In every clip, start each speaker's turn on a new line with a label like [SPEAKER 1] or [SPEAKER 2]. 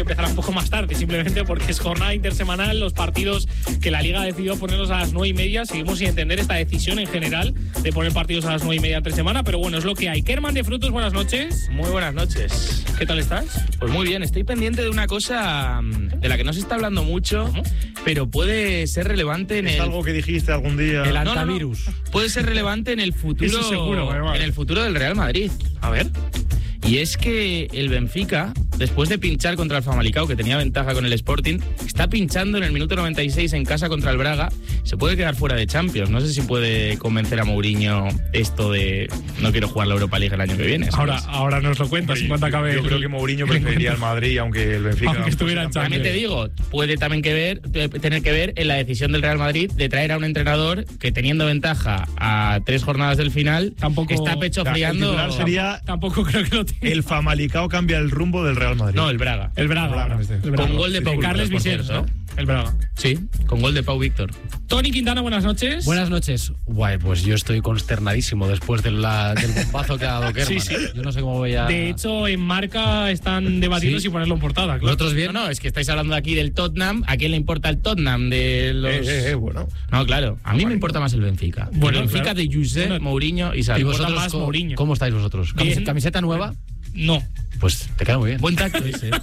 [SPEAKER 1] empezará un poco más tarde, simplemente porque es jornada intersemanal, los partidos que la Liga decidió ponerlos a las 9:30. Seguimos sin entender esta decisión en general de poner partidos a las 9:30 entre semana, pero bueno, es lo que hay. Kerman de Frutos, buenas noches.
[SPEAKER 2] Muy buenas noches.
[SPEAKER 1] ¿Qué tal estás?
[SPEAKER 2] Pues muy bien, estoy pendiente de una cosa de la que no se está hablando mucho, pero puede ser relevante en
[SPEAKER 3] ¿Es algo que dijiste algún día?
[SPEAKER 4] El antivirus.
[SPEAKER 2] No. Puede ser relevante en el futuro,
[SPEAKER 1] Eso seguro,
[SPEAKER 2] en el futuro del Real Madrid.
[SPEAKER 1] A ver.
[SPEAKER 2] Y es que el Benfica, después de pinchar contra el Famalicão, que tenía ventaja con el Sporting, está pinchando en el minuto 96 en casa contra el Braga. Se puede quedar fuera de Champions. No sé si puede convencer a Mourinho esto de no quiero jugar la Europa League el año que viene, ¿sabes?
[SPEAKER 1] Ahora nos lo cuentas en cuanto acabe.
[SPEAKER 3] Yo creo que Mourinho preferiría al Madrid, aunque el Benfica...
[SPEAKER 1] Aunque estuviera en
[SPEAKER 2] También te digo, puede también tener que ver en la decisión del Real Madrid de traer a un entrenador que, teniendo ventaja a 3 jornadas del final,
[SPEAKER 1] Tampoco
[SPEAKER 2] está pecho friando.
[SPEAKER 3] El titular sería...
[SPEAKER 1] Tampoco creo que lo tenga.
[SPEAKER 3] El Famalicão cambia el rumbo del Real Madrid.
[SPEAKER 2] No, el Braga.
[SPEAKER 1] El Braga.
[SPEAKER 2] Con gol de Pau
[SPEAKER 1] Carles
[SPEAKER 2] Víctor,
[SPEAKER 1] Vicens,
[SPEAKER 2] por
[SPEAKER 1] ¿no? El Braga.
[SPEAKER 2] Sí, con gol de Pau Víctor.
[SPEAKER 1] Tony Quintana, buenas noches.
[SPEAKER 4] Buenas noches. Guay, pues yo estoy consternadísimo después del bombazo que ha dado Kerman.
[SPEAKER 1] Sí.
[SPEAKER 4] Yo no sé cómo voy a...
[SPEAKER 1] De hecho, en Marca están debatiendo si ponerlo en portada. Claro.
[SPEAKER 4] ¿Vosotros bien?
[SPEAKER 2] No, es que estáis hablando aquí del Tottenham. ¿A quién le importa el Tottenham de los...?
[SPEAKER 3] Bueno.
[SPEAKER 2] No, claro. A mí me importa más el Benfica.
[SPEAKER 1] Bueno,
[SPEAKER 2] el Benfica
[SPEAKER 1] claro.
[SPEAKER 2] de José Mourinho y Xavi.
[SPEAKER 4] ¿Y
[SPEAKER 1] importa
[SPEAKER 4] vosotros
[SPEAKER 1] más Mourinho.
[SPEAKER 4] cómo estáis vosotros?
[SPEAKER 1] Bien.
[SPEAKER 4] ¿Camiseta nueva?
[SPEAKER 1] No.
[SPEAKER 4] Pues te queda muy bien.
[SPEAKER 2] Buen tacto ese.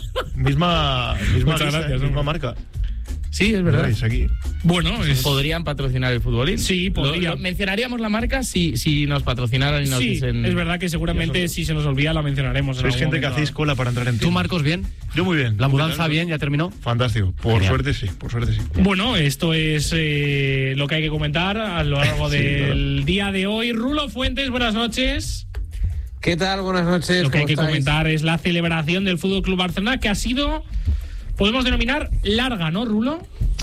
[SPEAKER 3] Misma
[SPEAKER 1] Muchas
[SPEAKER 3] lista,
[SPEAKER 1] gracias,
[SPEAKER 3] misma marca.
[SPEAKER 2] Sí, es verdad.
[SPEAKER 3] ¿Veis aquí?
[SPEAKER 1] Bueno,
[SPEAKER 2] ¿Podrían patrocinar el futbolín?
[SPEAKER 1] Sí, podrían.
[SPEAKER 2] Mencionaríamos la marca si nos patrocinaran y nos
[SPEAKER 1] sí,
[SPEAKER 2] dicen...
[SPEAKER 1] es verdad que seguramente si se nos olvida la mencionaremos.
[SPEAKER 3] Sois gente que hacéis cola para entrar en
[SPEAKER 4] ¿Tú,
[SPEAKER 3] tienda.
[SPEAKER 4] Marcos, bien?
[SPEAKER 3] Yo muy bien.
[SPEAKER 4] ¿La mudanza bien? ¿Ya terminó?
[SPEAKER 3] Fantástico. Por suerte sí.
[SPEAKER 1] Bueno, esto es lo que hay que comentar a lo largo del día de hoy. Rulo Fuentes, buenas noches.
[SPEAKER 5] ¿Qué tal? Buenas noches.
[SPEAKER 1] Lo que hay que
[SPEAKER 5] estáis?
[SPEAKER 1] comentar es la celebración del Fútbol Club Barcelona, que ha sido, podemos denominar, larga, ¿no, Rulo?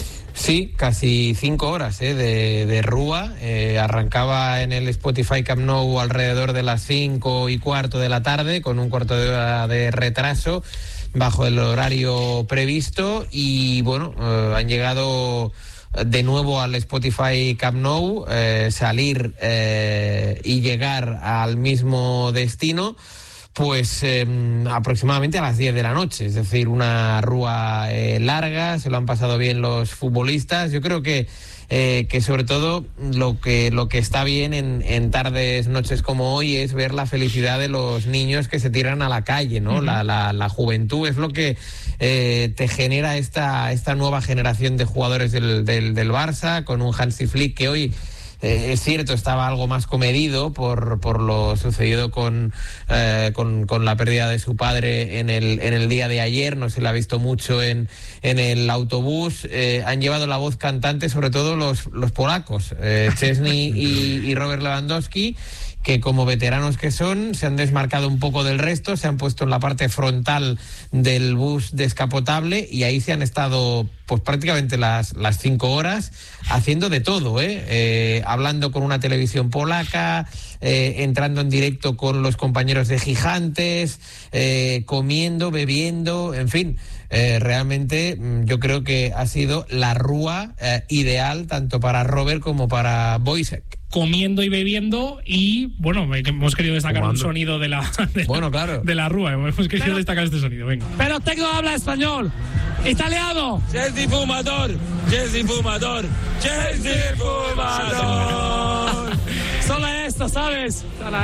[SPEAKER 5] Sí, casi 5 horas de rúa. Arrancaba en el Spotify Camp Nou alrededor de las 5:15 de la tarde, con un cuarto de hora de retraso bajo el horario previsto. Y bueno, han llegado de nuevo al Spotify Camp Nou, salir y llegar al mismo destino, pues aproximadamente a las 10 de la noche. Es decir, una rúa larga, se lo han pasado bien los futbolistas. Yo creo que sobre todo lo que está bien en tardes, noches como hoy, es ver la felicidad de los niños que se tiran a la calle, ¿no? La juventud es lo que te genera esta nueva generación de jugadores del Barça, con un Hansi Flick que hoy... es cierto, estaba algo más comedido por lo sucedido con la pérdida de su padre en el día de ayer. No se le ha visto mucho en el autobús. Han llevado la voz cantante, sobre todo los polacos, Szczesny y Robert Lewandowski, que como veteranos que son, se han desmarcado un poco del resto, se han puesto en la parte frontal del bus descapotable y ahí se han estado pues prácticamente las 5 horas haciendo de todo, hablando con una televisión polaca, entrando en directo con los compañeros de Gigantes, comiendo, bebiendo, en fin. Realmente yo creo que ha sido la rúa ideal tanto para Robert como para Wojciech.
[SPEAKER 1] Comiendo y bebiendo y, bueno, hemos querido destacar un sonido de la rúa. Hemos querido destacar este sonido, venga.
[SPEAKER 6] Pero tengo habla español. Italiano. Chelsea fumador. Chelsea fumador. Chelsea fumador. Solo esto, ¿sabes?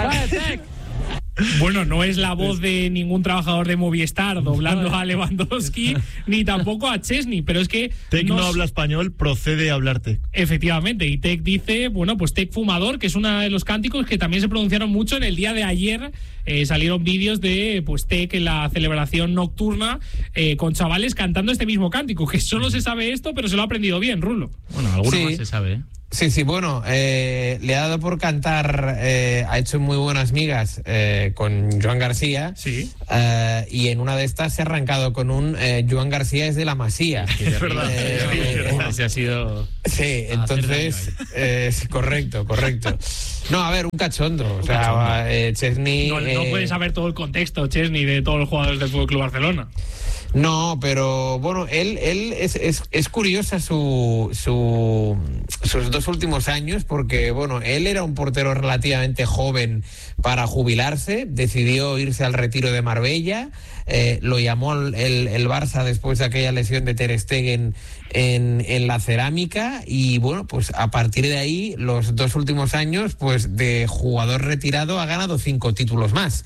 [SPEAKER 1] Bueno, no es la voz de ningún trabajador de Movistar doblando a Lewandowski, ni tampoco a Szczesny, pero es que...
[SPEAKER 3] Tec no habla español, procede a hablar Tec.
[SPEAKER 1] Efectivamente, y Tec dice, bueno, pues Tec fumador, que es uno de los cánticos que también se pronunciaron mucho en el día de ayer. Salieron vídeos de pues Tec en la celebración nocturna con chavales cantando este mismo cántico, que solo se sabe esto, pero se lo ha aprendido bien, Rulo.
[SPEAKER 2] Bueno, alguno más se sabe, ¿eh?
[SPEAKER 5] Sí, bueno, le ha dado por cantar, ha hecho muy buenas migas con Joan García,
[SPEAKER 1] sí.
[SPEAKER 5] Y en una de estas se ha arrancado con un Joan García es de la Masía.
[SPEAKER 3] Es verdad.
[SPEAKER 2] Ese ha sido...
[SPEAKER 5] Sí, entonces, correcto. No, a ver, un cachondo. O sea, Szczesny...
[SPEAKER 1] No puedes saber todo el contexto, Szczesny, de todos los jugadores del Fútbol Club Barcelona.
[SPEAKER 5] No, pero bueno, él es curiosa sus 2 últimos años, porque bueno, él era un portero relativamente joven para jubilarse, decidió irse al retiro de Marbella, lo llamó el Barça después de aquella lesión de Ter Stegen en la cerámica, y bueno, pues a partir de ahí, los 2 últimos años, pues de jugador retirado ha ganado 5 títulos más.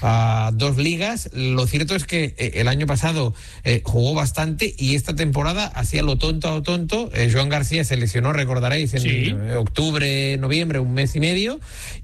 [SPEAKER 5] 2 ligas. Lo cierto es que el año pasado jugó bastante, y esta temporada hacía lo tonto. Joan García se lesionó, recordaréis, en octubre, noviembre, un mes y medio,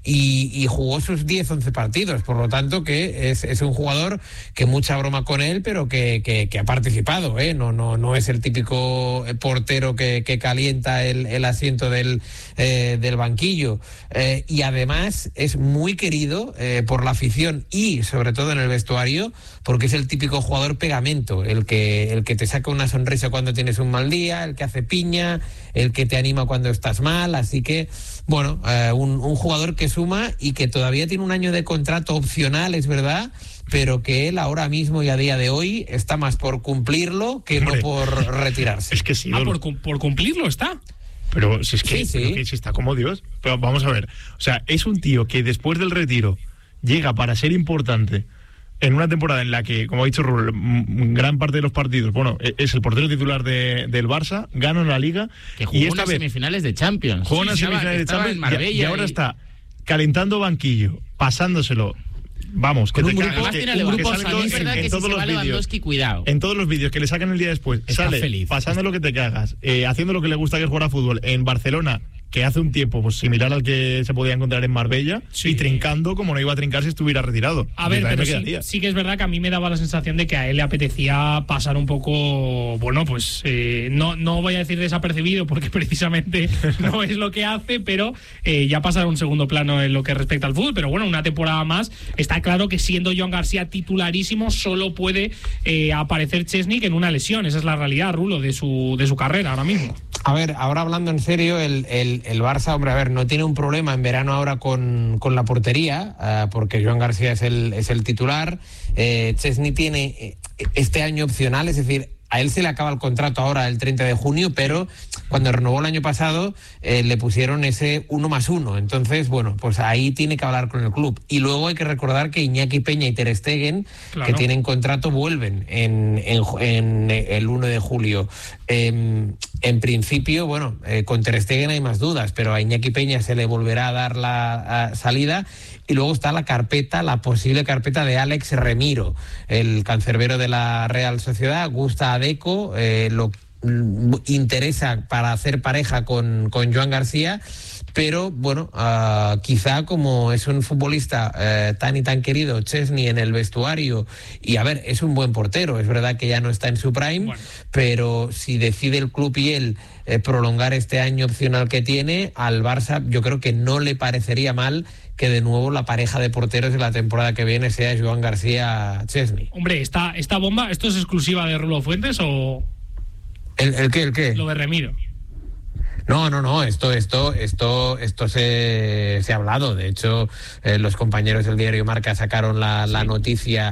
[SPEAKER 5] y jugó sus 10-11 partidos. Por lo tanto, que es un jugador que mucha broma con él, pero que ha participado, no es el típico portero que calienta el asiento del banquillo, y además es muy querido por la afición y sobre todo en el vestuario, porque es el típico jugador pegamento, el que te saca una sonrisa cuando tienes un mal día, el que hace piña, el que te anima cuando estás mal. Así que bueno, un jugador que suma y que todavía tiene un año de contrato opcional, es verdad, pero que él ahora mismo y a día de hoy está más por cumplirlo que no por retirarse.
[SPEAKER 3] Es que sí.
[SPEAKER 1] Por cumplirlo está.
[SPEAKER 3] Pero si es que,
[SPEAKER 5] Sí.
[SPEAKER 3] pero que si está como Dios. Pero vamos a ver. O sea, es un tío que después del retiro llega para ser importante en una temporada en la que, como ha dicho Raúl, gran parte de los partidos, bueno, es el portero titular del Barça, gana la Liga.
[SPEAKER 2] Que jugó
[SPEAKER 3] y esta
[SPEAKER 2] unas
[SPEAKER 3] vez
[SPEAKER 2] semifinales de Champions.
[SPEAKER 3] jugó unas semifinales de Champions y ahora está calentando banquillo, pasándolo. Vamos, que
[SPEAKER 2] con
[SPEAKER 3] te
[SPEAKER 2] un
[SPEAKER 3] cagas.
[SPEAKER 2] grupo,
[SPEAKER 3] Que
[SPEAKER 2] tiene
[SPEAKER 3] sale
[SPEAKER 2] Lewandowski. Es verdad que si
[SPEAKER 3] todos
[SPEAKER 2] se
[SPEAKER 3] los
[SPEAKER 2] va
[SPEAKER 3] vídeos.
[SPEAKER 2] Lewandowski, cuidado.
[SPEAKER 3] En todos los vídeos que le sacan el día después,
[SPEAKER 4] Está
[SPEAKER 3] sale
[SPEAKER 4] feliz.
[SPEAKER 3] pasando lo que te cagas, haciendo lo que le gusta, que es jugar a fútbol en Barcelona, que hace un tiempo pues similar al que se podía encontrar en Marbella,
[SPEAKER 1] Sí.
[SPEAKER 3] y trincando como no iba a trincar si estuviera retirado.
[SPEAKER 1] A ver,
[SPEAKER 3] También
[SPEAKER 1] pero
[SPEAKER 3] me quedaría.
[SPEAKER 1] sí que es verdad que a mí me daba la sensación de que a él le apetecía pasar un poco, bueno, pues no voy a decir desapercibido, porque precisamente no es lo que hace, pero ya pasar a un segundo plano en lo que respecta al fútbol. Pero bueno, una temporada más. Está claro que siendo Joan García titularísimo, solo puede aparecer Chesney en una lesión. Esa es la realidad, Rulo, de su carrera ahora mismo.
[SPEAKER 5] A ver, ahora hablando en serio, el Barça, hombre, a ver, no tiene un problema en verano ahora con la portería, porque Joan García es el titular. Chesney tiene este año opcional, es decir, a él se le acaba el contrato ahora el 30 de junio, pero cuando renovó el año pasado le pusieron ese 1+1. Entonces, bueno, pues ahí tiene que hablar con el club. Y luego hay que recordar que Iñaki Peña y Ter Stegen,
[SPEAKER 1] claro,
[SPEAKER 5] que tienen contrato, vuelven en el 1 de julio. En principio, bueno, con Ter Stegen hay más dudas, pero a Iñaki Peña se le volverá a dar la salida. Y luego está la posible carpeta de Alex Remiro, el cancerbero de la Real Sociedad. Gusta a Deco, lo interesa para hacer pareja con Joan García, pero bueno, quizá como es un futbolista tan y tan querido, Chesney, en el vestuario, y a ver, es un buen portero, es verdad que ya no está en su prime, bueno, pero si decide el club y él prolongar este año opcional que tiene, al Barça yo creo que no le parecería mal que de nuevo la pareja de porteros de la temporada que viene sea Joan García-Chesney.
[SPEAKER 1] Hombre, esta bomba, ¿esto es exclusiva de Rulo Fuentes o...?
[SPEAKER 5] ¿El qué?
[SPEAKER 1] Lo de Remiro.
[SPEAKER 5] No, esto se ha hablado. De hecho, los compañeros del diario Marca sacaron la noticia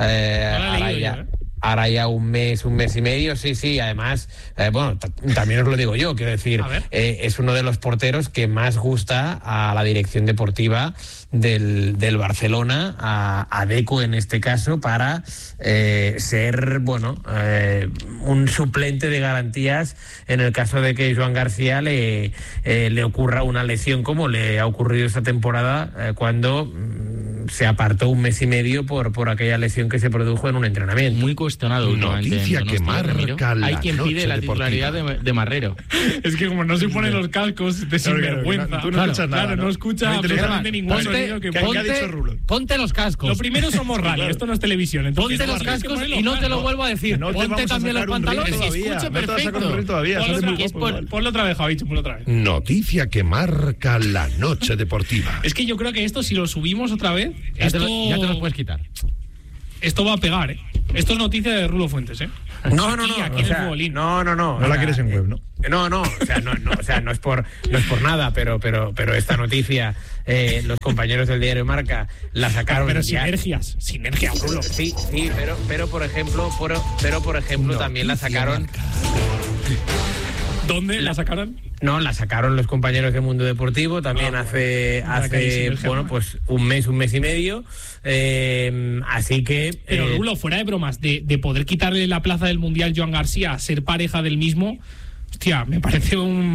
[SPEAKER 5] ahora ya un mes y medio. Sí, además, bueno, también os lo digo yo, quiero decir, es uno de los porteros que más gusta a la dirección deportiva del Barcelona, a Deco en este caso, para ser, bueno, un suplente de garantías en el caso de que Joan García le ocurra una lesión como le ha ocurrido esta temporada, cuando se apartó un mes y medio por aquella lesión que se produjo en un entrenamiento.
[SPEAKER 2] Muy cuestionado últimamente.
[SPEAKER 7] Noticia que marca la
[SPEAKER 2] Hay quien pide la titularidad de Marrero.
[SPEAKER 1] Es que como no se ponen los cascos de sinvergüenza.
[SPEAKER 3] Tú no escuchas nada.
[SPEAKER 1] Claro, no escucha absolutamente ningún sonido que
[SPEAKER 3] ha dicho Rulo.
[SPEAKER 4] Ponte los cascos.
[SPEAKER 1] Lo primero somos radio, esto no es televisión. Entonces,
[SPEAKER 4] ponte los cascos y no te lo vuelvo a decir.
[SPEAKER 3] No
[SPEAKER 4] ponte también los pantalones y escucha perfecto.
[SPEAKER 1] Ponlo otra vez, Javicho, ponlo otra vez.
[SPEAKER 7] Noticia que marca la noche deportiva.
[SPEAKER 1] Es que yo creo que esto, si lo subimos otra vez,
[SPEAKER 4] ya te lo puedes quitar.
[SPEAKER 1] Esto va a pegar, ¿eh? Esto es noticia de Rulo Fuentes, ¿eh?
[SPEAKER 5] No.
[SPEAKER 1] Aquí en el futbolín.
[SPEAKER 5] No.
[SPEAKER 3] No la quieres en web, ¿no?
[SPEAKER 5] No, o sea, no es por nada, pero esta noticia, los compañeros del diario Marca la sacaron.
[SPEAKER 1] Pero sinergias, Rulo.
[SPEAKER 5] Sí, pero por ejemplo, también la sacaron.
[SPEAKER 1] ¿Dónde la sacaron?
[SPEAKER 5] No, la sacaron los compañeros de Mundo Deportivo también hace pues un mes y medio. Así que.
[SPEAKER 1] Pero Rulo, fuera de bromas, de poder quitarle la plaza del Mundial Joan García a ser pareja del mismo. Hostia, me parece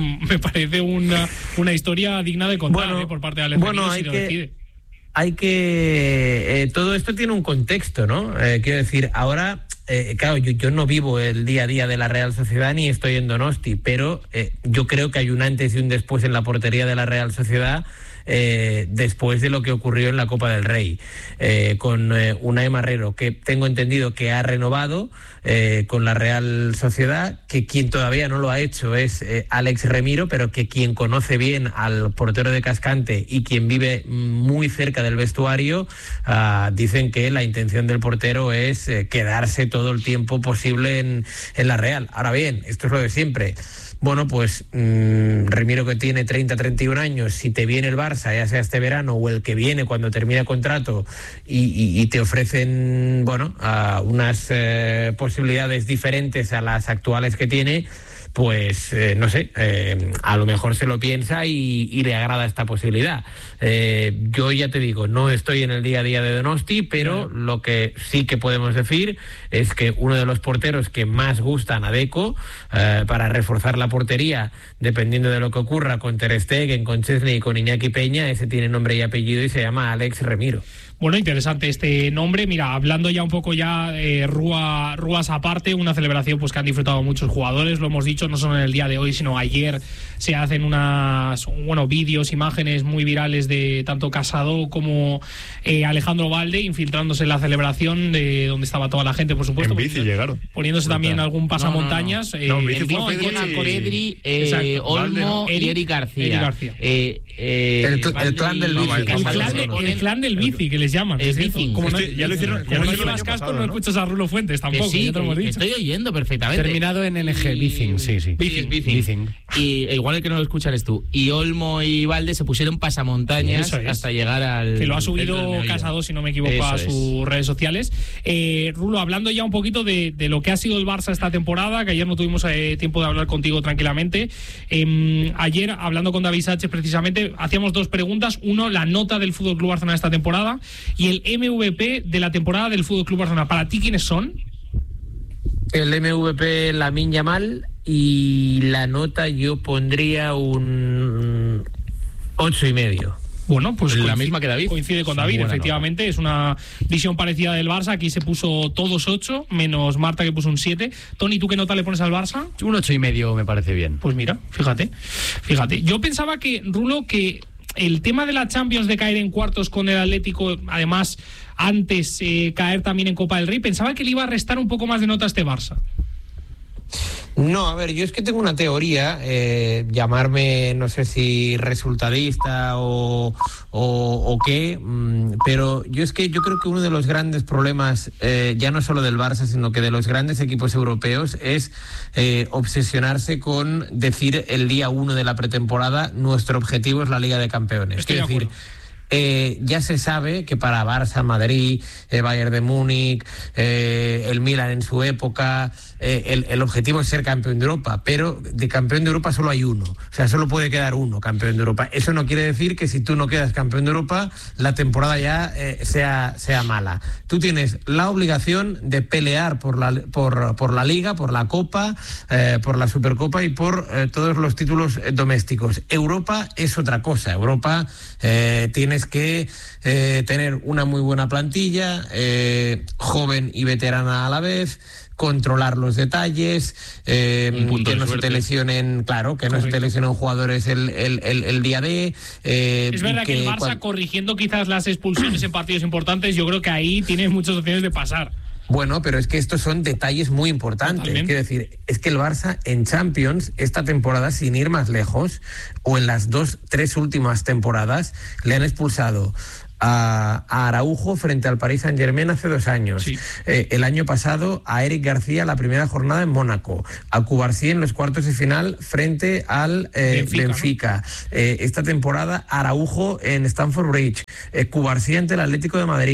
[SPEAKER 1] una historia digna de contar, por parte de Alex Remiro, si lo decide.
[SPEAKER 5] Hay que todo esto tiene un contexto, ¿no? Quiero decir, ahora, claro, yo no vivo el día a día de la Real Sociedad ni estoy en Donosti, pero yo creo que hay un antes y un después en la portería de la Real Sociedad. Después de lo que ocurrió en la Copa del Rey con Unai Marrero, que tengo entendido que ha renovado con la Real Sociedad, que quien todavía no lo ha hecho es Alex Remiro, pero que quien conoce bien al portero de Cascante y quien vive muy cerca del vestuario, dicen que la intención del portero es quedarse todo el tiempo posible en la Real. Ahora bien, esto es lo de siempre. Bueno, pues Remiro, que tiene 30-31 años, si te viene el Barça, ya sea este verano o el que viene cuando termina contrato y te ofrecen, unas posibilidades diferentes a las actuales que tiene, pues no sé, a lo mejor se lo piensa y le agrada esta posibilidad. Yo ya te digo, no estoy en el día a día de Donosti, pero lo que sí que podemos decir es que uno de los porteros que más gustan a Deco para reforzar la portería, dependiendo de lo que ocurra con Ter Stegen, con Chesney y con Iñaki Peña, ese tiene nombre y apellido y se llama Alex Remiro.
[SPEAKER 1] Bueno, interesante este nombre. Mira, hablando ya un poco Rúas aparte, una celebración pues que han disfrutado muchos jugadores, lo hemos dicho, no solo en el día de hoy, sino ayer se hacen vídeos, imágenes muy virales de tanto Casado como Alejandro Valde infiltrándose en la celebración de donde estaba toda la gente, por supuesto.
[SPEAKER 3] En bici llegaron.
[SPEAKER 1] Poniéndose también algún pasamontañas.
[SPEAKER 3] En bici fue
[SPEAKER 2] Pedri, Olmo y Eric García.
[SPEAKER 5] El clan del bici.
[SPEAKER 1] El clan del bici, que les llaman.
[SPEAKER 2] Es bici.
[SPEAKER 3] Ya lo hicieron.
[SPEAKER 1] Como no llevas casco, no escuchas a Rulo Fuentes tampoco.
[SPEAKER 2] Sí,
[SPEAKER 1] ya te lo hemos dicho.
[SPEAKER 2] estoy oyendo perfectamente.
[SPEAKER 4] Terminado en NG, Bicing, sí.
[SPEAKER 2] Bicing. Y igual el que no lo escucha eres tú. Y Olmo y Valde se pusieron pasamontañas hasta llegar al.
[SPEAKER 1] Que lo ha subido Casado, si no me equivoco, a sus redes sociales. Rulo, hablando ya un poquito de lo que ha sido el Barça esta temporada, que ayer no tuvimos tiempo de hablar contigo tranquilamente. Ayer, hablando con David Sánchez, precisamente, hacíamos dos preguntas. Uno, la nota del FC Barcelona esta temporada y el MVP de la temporada del FC Barcelona. ¿Para ti quiénes son?
[SPEAKER 5] El MVP, Lamine Yamal, y la nota yo pondría un 8,5.
[SPEAKER 1] Bueno, pues
[SPEAKER 2] la misma que David.
[SPEAKER 1] Coincide con David, efectivamente. Nota. Es una visión parecida del Barça. Aquí se puso todos 8, menos Marta, que puso un 7. Tony, ¿tú qué nota le pones al Barça?
[SPEAKER 4] Un 8,5 me parece bien.
[SPEAKER 1] Pues mira, fíjate. Yo pensaba que, Rulo, que el tema de la Champions, de caer en cuartos con el Atlético, además antes caer también en Copa del Rey, pensaba que le iba a restar un poco más de nota a este Barça.
[SPEAKER 5] No, a ver, yo es que tengo una teoría, llamarme, no sé si resultadista o qué, pero yo creo que uno de los grandes problemas, ya no solo del Barça, sino que de los grandes equipos europeos, es obsesionarse con decir el día 1 de la pretemporada, nuestro objetivo es la Liga de Campeones.
[SPEAKER 1] Estoy
[SPEAKER 5] Quiero decir, ya se sabe que para Barça, Madrid, Bayern de Múnich, el Milan en su época, el objetivo es ser campeón de Europa, pero de campeón de Europa solo hay uno, o sea, solo puede quedar uno campeón de Europa. Eso no quiere decir que si tú no quedas campeón de Europa, la temporada ya sea mala. Tú tienes la obligación de pelear por la Liga, por la Copa, por la Supercopa y por todos los títulos domésticos. Europa es otra cosa. Europa tienes que tener una muy buena plantilla, joven y veterana a la vez, controlar los detalles, que no se te lesionen, que no se te lesionen jugadores el día de.
[SPEAKER 1] Es verdad que el Barça, corrigiendo quizás las expulsiones en partidos importantes, yo creo que ahí tiene muchas opciones de pasar.
[SPEAKER 5] Bueno, pero es que estos son detalles muy importantes. Totalmente. Quiero decir, es que el Barça en Champions, esta temporada, sin ir más lejos, o en las 2-3 últimas temporadas, le han expulsado a Araujo frente al Paris Saint-Germain hace 2 años. Sí. El año pasado a Eric García la primera jornada en Mónaco, a Cubarsí en los cuartos de final frente al Benfica. ¿No? Esta temporada Araujo en Stamford Bridge, Cubarsí ante el Atlético de Madrid.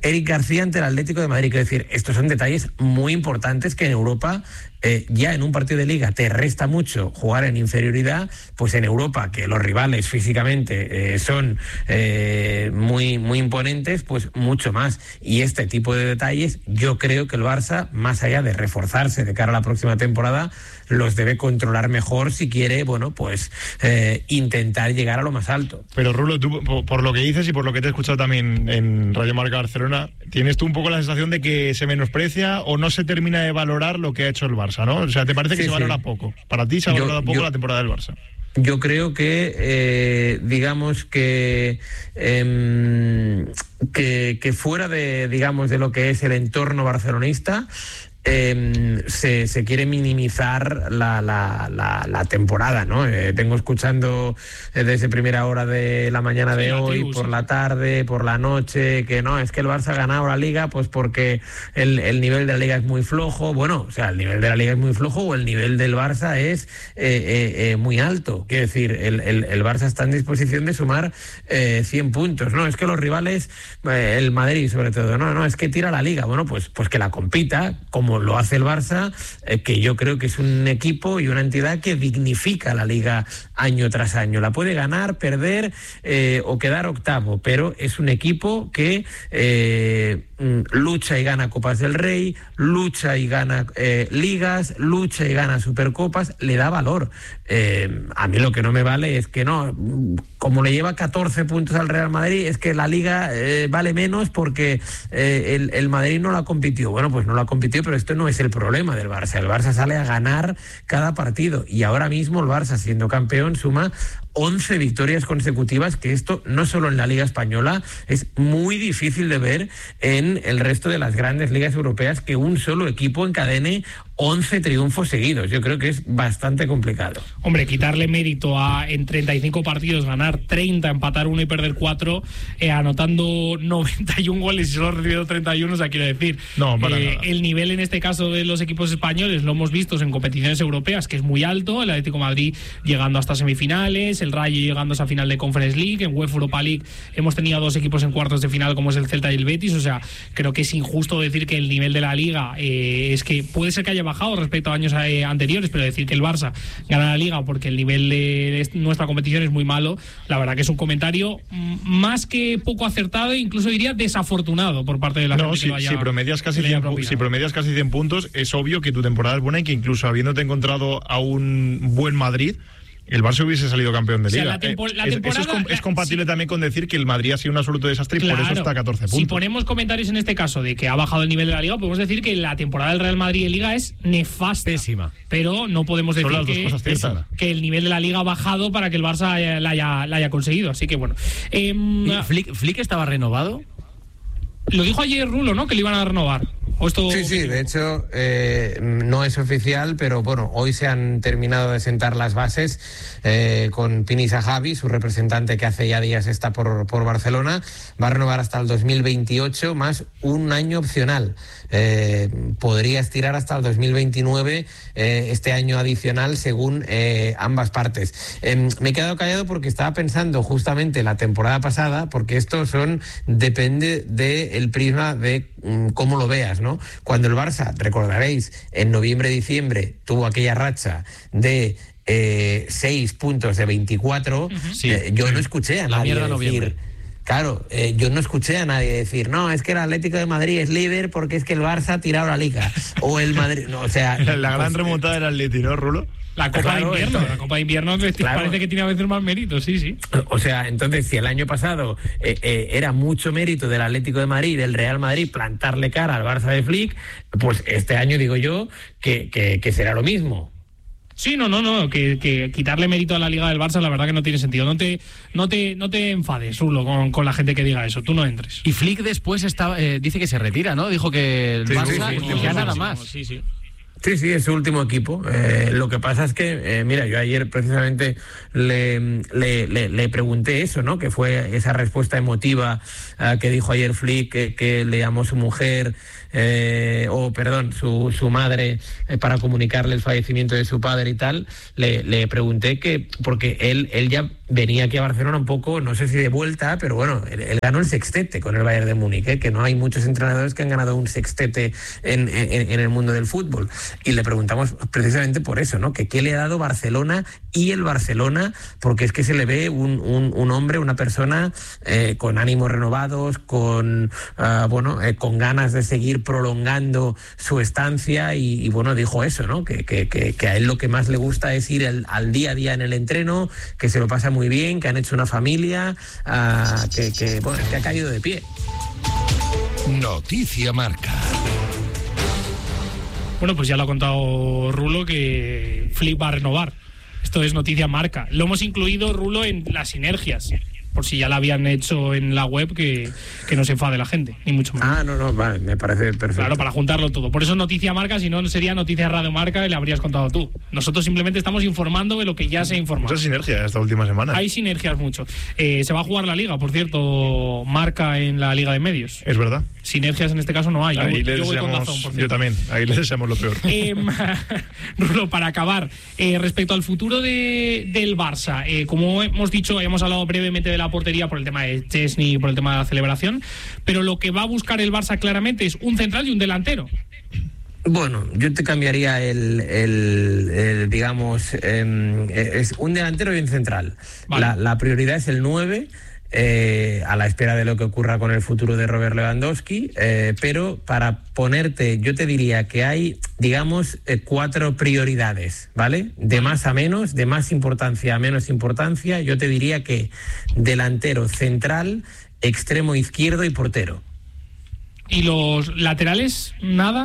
[SPEAKER 5] Eric García ante el Atlético de Madrid. Quiero decir, estos son detalles muy importantes que en Europa, ya en un partido de liga te resta mucho jugar en inferioridad, pues en Europa, que los rivales físicamente son muy, muy imponentes, pues mucho más. Y este tipo de detalles, yo creo que el Barça, más allá de reforzarse de cara a la próxima temporada, los debe controlar mejor si quiere, bueno, pues intentar llegar a lo más alto.
[SPEAKER 3] Pero Rulo, tú, por lo que dices y por lo que te he escuchado también en Radio Marca Barcelona, ¿tienes tú un poco la sensación de que se menosprecia o no se termina de valorar lo que ha hecho el Barça, ¿no? O sea, ¿te parece que se valora poco? Para ti se ha valorado poco la temporada del Barça.
[SPEAKER 5] Yo creo que, digamos que fuera de, digamos, de lo que es el entorno barcelonista, se quiere minimizar la temporada, ¿no? Vengo escuchando desde primera hora de la mañana de hoy, por la tarde, por la noche, que no, es que el Barça ha ganado la Liga pues porque el nivel de la Liga es muy flojo. Bueno, o sea, el nivel de la Liga es muy flojo o el nivel del Barça es muy alto. Quiero decir, el Barça está en disposición de sumar 100 puntos, ¿no? Es que los rivales, el Madrid sobre todo, no, es que tira la Liga. Bueno, pues que la compita, como lo hace el Barça, que yo creo que es un equipo y una entidad que dignifica la Liga año tras año. La puede ganar, perder o quedar octavo, pero es un equipo que lucha y gana Copas del Rey, lucha y gana ligas, lucha y gana Supercopas, le da valor. A mí lo que no me vale es que no, como le lleva 14 puntos al Real Madrid, es que la Liga vale menos porque el Madrid no la compitió. Bueno, pues no la compitió, pero esto no es el problema del Barça. El Barça sale a ganar cada partido y ahora mismo el Barça, siendo campeón, suma 11 victorias consecutivas, que esto no solo en la Liga Española, es muy difícil de ver en el resto de las grandes ligas europeas, que un solo equipo encadene 11 triunfos seguidos. Yo creo que es bastante complicado.
[SPEAKER 1] Hombre, quitarle mérito a en 35 partidos ganar 30, empatar 1 y perder 4, anotando 91 goles y solo ha recibido 31, o sea, quiero decir,
[SPEAKER 3] no, para nada.
[SPEAKER 1] El nivel en este caso de los equipos españoles lo hemos visto en competiciones europeas, que es muy alto. El Atlético de Madrid llegando hasta semifinales, el Rayo llegando a esa final de Conference League, en UEFA Europa League hemos tenido 2 equipos en cuartos de final, como es el Celta y el Betis. O sea, creo que es injusto decir que el nivel de la Liga es que puede ser que haya bajado respecto a años anteriores, pero decir que el Barça gana la Liga porque el nivel de nuestra competición es muy malo, la verdad que es un comentario más que poco acertado e incluso diría desafortunado por parte de la gente que lo haya.
[SPEAKER 3] Si promedias casi 100 puntos, es obvio que tu temporada es buena y que incluso habiéndote encontrado a un buen Madrid, el Barça hubiese salido campeón de Liga. Eso es compatible también con decir que el Madrid ha sido un absoluto desastre y por eso está a 14 puntos.
[SPEAKER 1] Si ponemos comentarios en este caso de que ha bajado el nivel de la Liga, podemos decir que la temporada del Real Madrid en Liga es nefasta.
[SPEAKER 4] Pésima.
[SPEAKER 1] Pero no podemos decir que el nivel de la Liga ha bajado para que el Barça la haya conseguido. Así que bueno.
[SPEAKER 4] ¿Flick estaba renovado?
[SPEAKER 1] Lo dijo ayer Rulo, ¿no? Que le iban a renovar.
[SPEAKER 5] Sí, de hecho no es oficial, pero bueno, hoy se han terminado de sentar las bases con Pini Zahavi, su representante que hace ya días está por Barcelona. Va a renovar hasta el 2028 más un año opcional. Podría estirar hasta el 2029 este año adicional según ambas partes. Me he quedado callado porque estaba pensando justamente la temporada pasada, porque esto depende del prisma de cómo lo veas, ¿no? Cuando el Barça, recordaréis, en noviembre-diciembre tuvo aquella racha de 6 puntos de 24, yo no escuché a nadie decir... Claro, yo no escuché a nadie decir, no, es que el Atlético de Madrid es líder porque es que el Barça ha tirado la Liga. O el Madrid, no, o sea...
[SPEAKER 3] La gran remontada del Atlético, ¿no, Rulo?
[SPEAKER 1] La Copa de Invierno, la Copa de Invierno parece que tiene a veces más mérito, sí.
[SPEAKER 5] O sea, entonces, si el año pasado era mucho mérito del Atlético de Madrid, del Real Madrid, plantarle cara al Barça de Flick, pues este año digo yo que será lo mismo.
[SPEAKER 1] Sí, no, que quitarle mérito a la Liga del Barça, la verdad que no tiene sentido. No te enfades, Rulo, con la gente que diga eso, tú no entres.
[SPEAKER 4] Y Flick después dice que se retira, ¿no? Dijo que el Barça ya nada más.
[SPEAKER 1] Sí.
[SPEAKER 5] Sí, es su último equipo. Lo que pasa es que, mira, yo ayer precisamente le pregunté eso, ¿no? Que fue esa respuesta emotiva que dijo ayer Flick, que le llamó su mujer, su madre, para comunicarle el fallecimiento de su padre y tal. Le pregunté porque él ya venía aquí a Barcelona un poco, no sé si de vuelta, pero bueno, él ganó el sextete con el Bayern de Múnich, que no hay muchos entrenadores que han ganado un sextete en el mundo del fútbol. Y le preguntamos precisamente por eso, ¿no? Que qué le ha dado Barcelona y el Barcelona, porque es que se le ve un hombre, una persona con ánimos renovados, con ganas de seguir prolongando su estancia y bueno, dijo eso, ¿no? Que a él lo que más le gusta es ir al día a día en el entreno, que se lo pasa muy bien, que han hecho una familia, que ha caído de pie.
[SPEAKER 7] Noticia Marca.
[SPEAKER 1] Bueno, pues ya lo ha contado Rulo, que Flick va a renovar. Esto es Noticia Marca. Lo hemos incluido, Rulo, en las sinergias, por si ya la habían hecho en la web, que no se enfade la gente, ni mucho más.
[SPEAKER 5] No, vale, me parece perfecto.
[SPEAKER 1] Claro, para juntarlo todo. Por eso Noticia Marca, si no sería Noticia Radio Marca y le habrías contado tú. Nosotros simplemente estamos informando de lo que ya se ha informado.
[SPEAKER 3] Mucha sinergia esta última semana.
[SPEAKER 1] Hay sinergias mucho. Se va a jugar la Liga, por cierto, Marca en la Liga de Medios.
[SPEAKER 3] Es verdad.
[SPEAKER 1] Sinergias en este caso no hay. Yo voy con Dazón, por cierto.
[SPEAKER 3] Yo también, ahí le deseamos lo peor.
[SPEAKER 1] Rulo, para acabar, respecto al futuro del Barça, como hemos dicho, hemos hablado brevemente de la portería por el tema de Chesney, por el tema de la celebración, pero lo que va a buscar el Barça claramente es un central y un delantero.
[SPEAKER 5] Bueno, yo te cambiaría digamos, es un delantero y un central. Vale. La prioridad es el 9, a la espera de lo que ocurra con el futuro de Robert Lewandowski, pero para ponerte, yo te diría que hay, digamos, 4 prioridades, ¿vale? De más a menos, de más importancia a menos importancia. Yo te diría que delantero, central, extremo izquierdo y portero.
[SPEAKER 1] ¿Y los laterales, nada?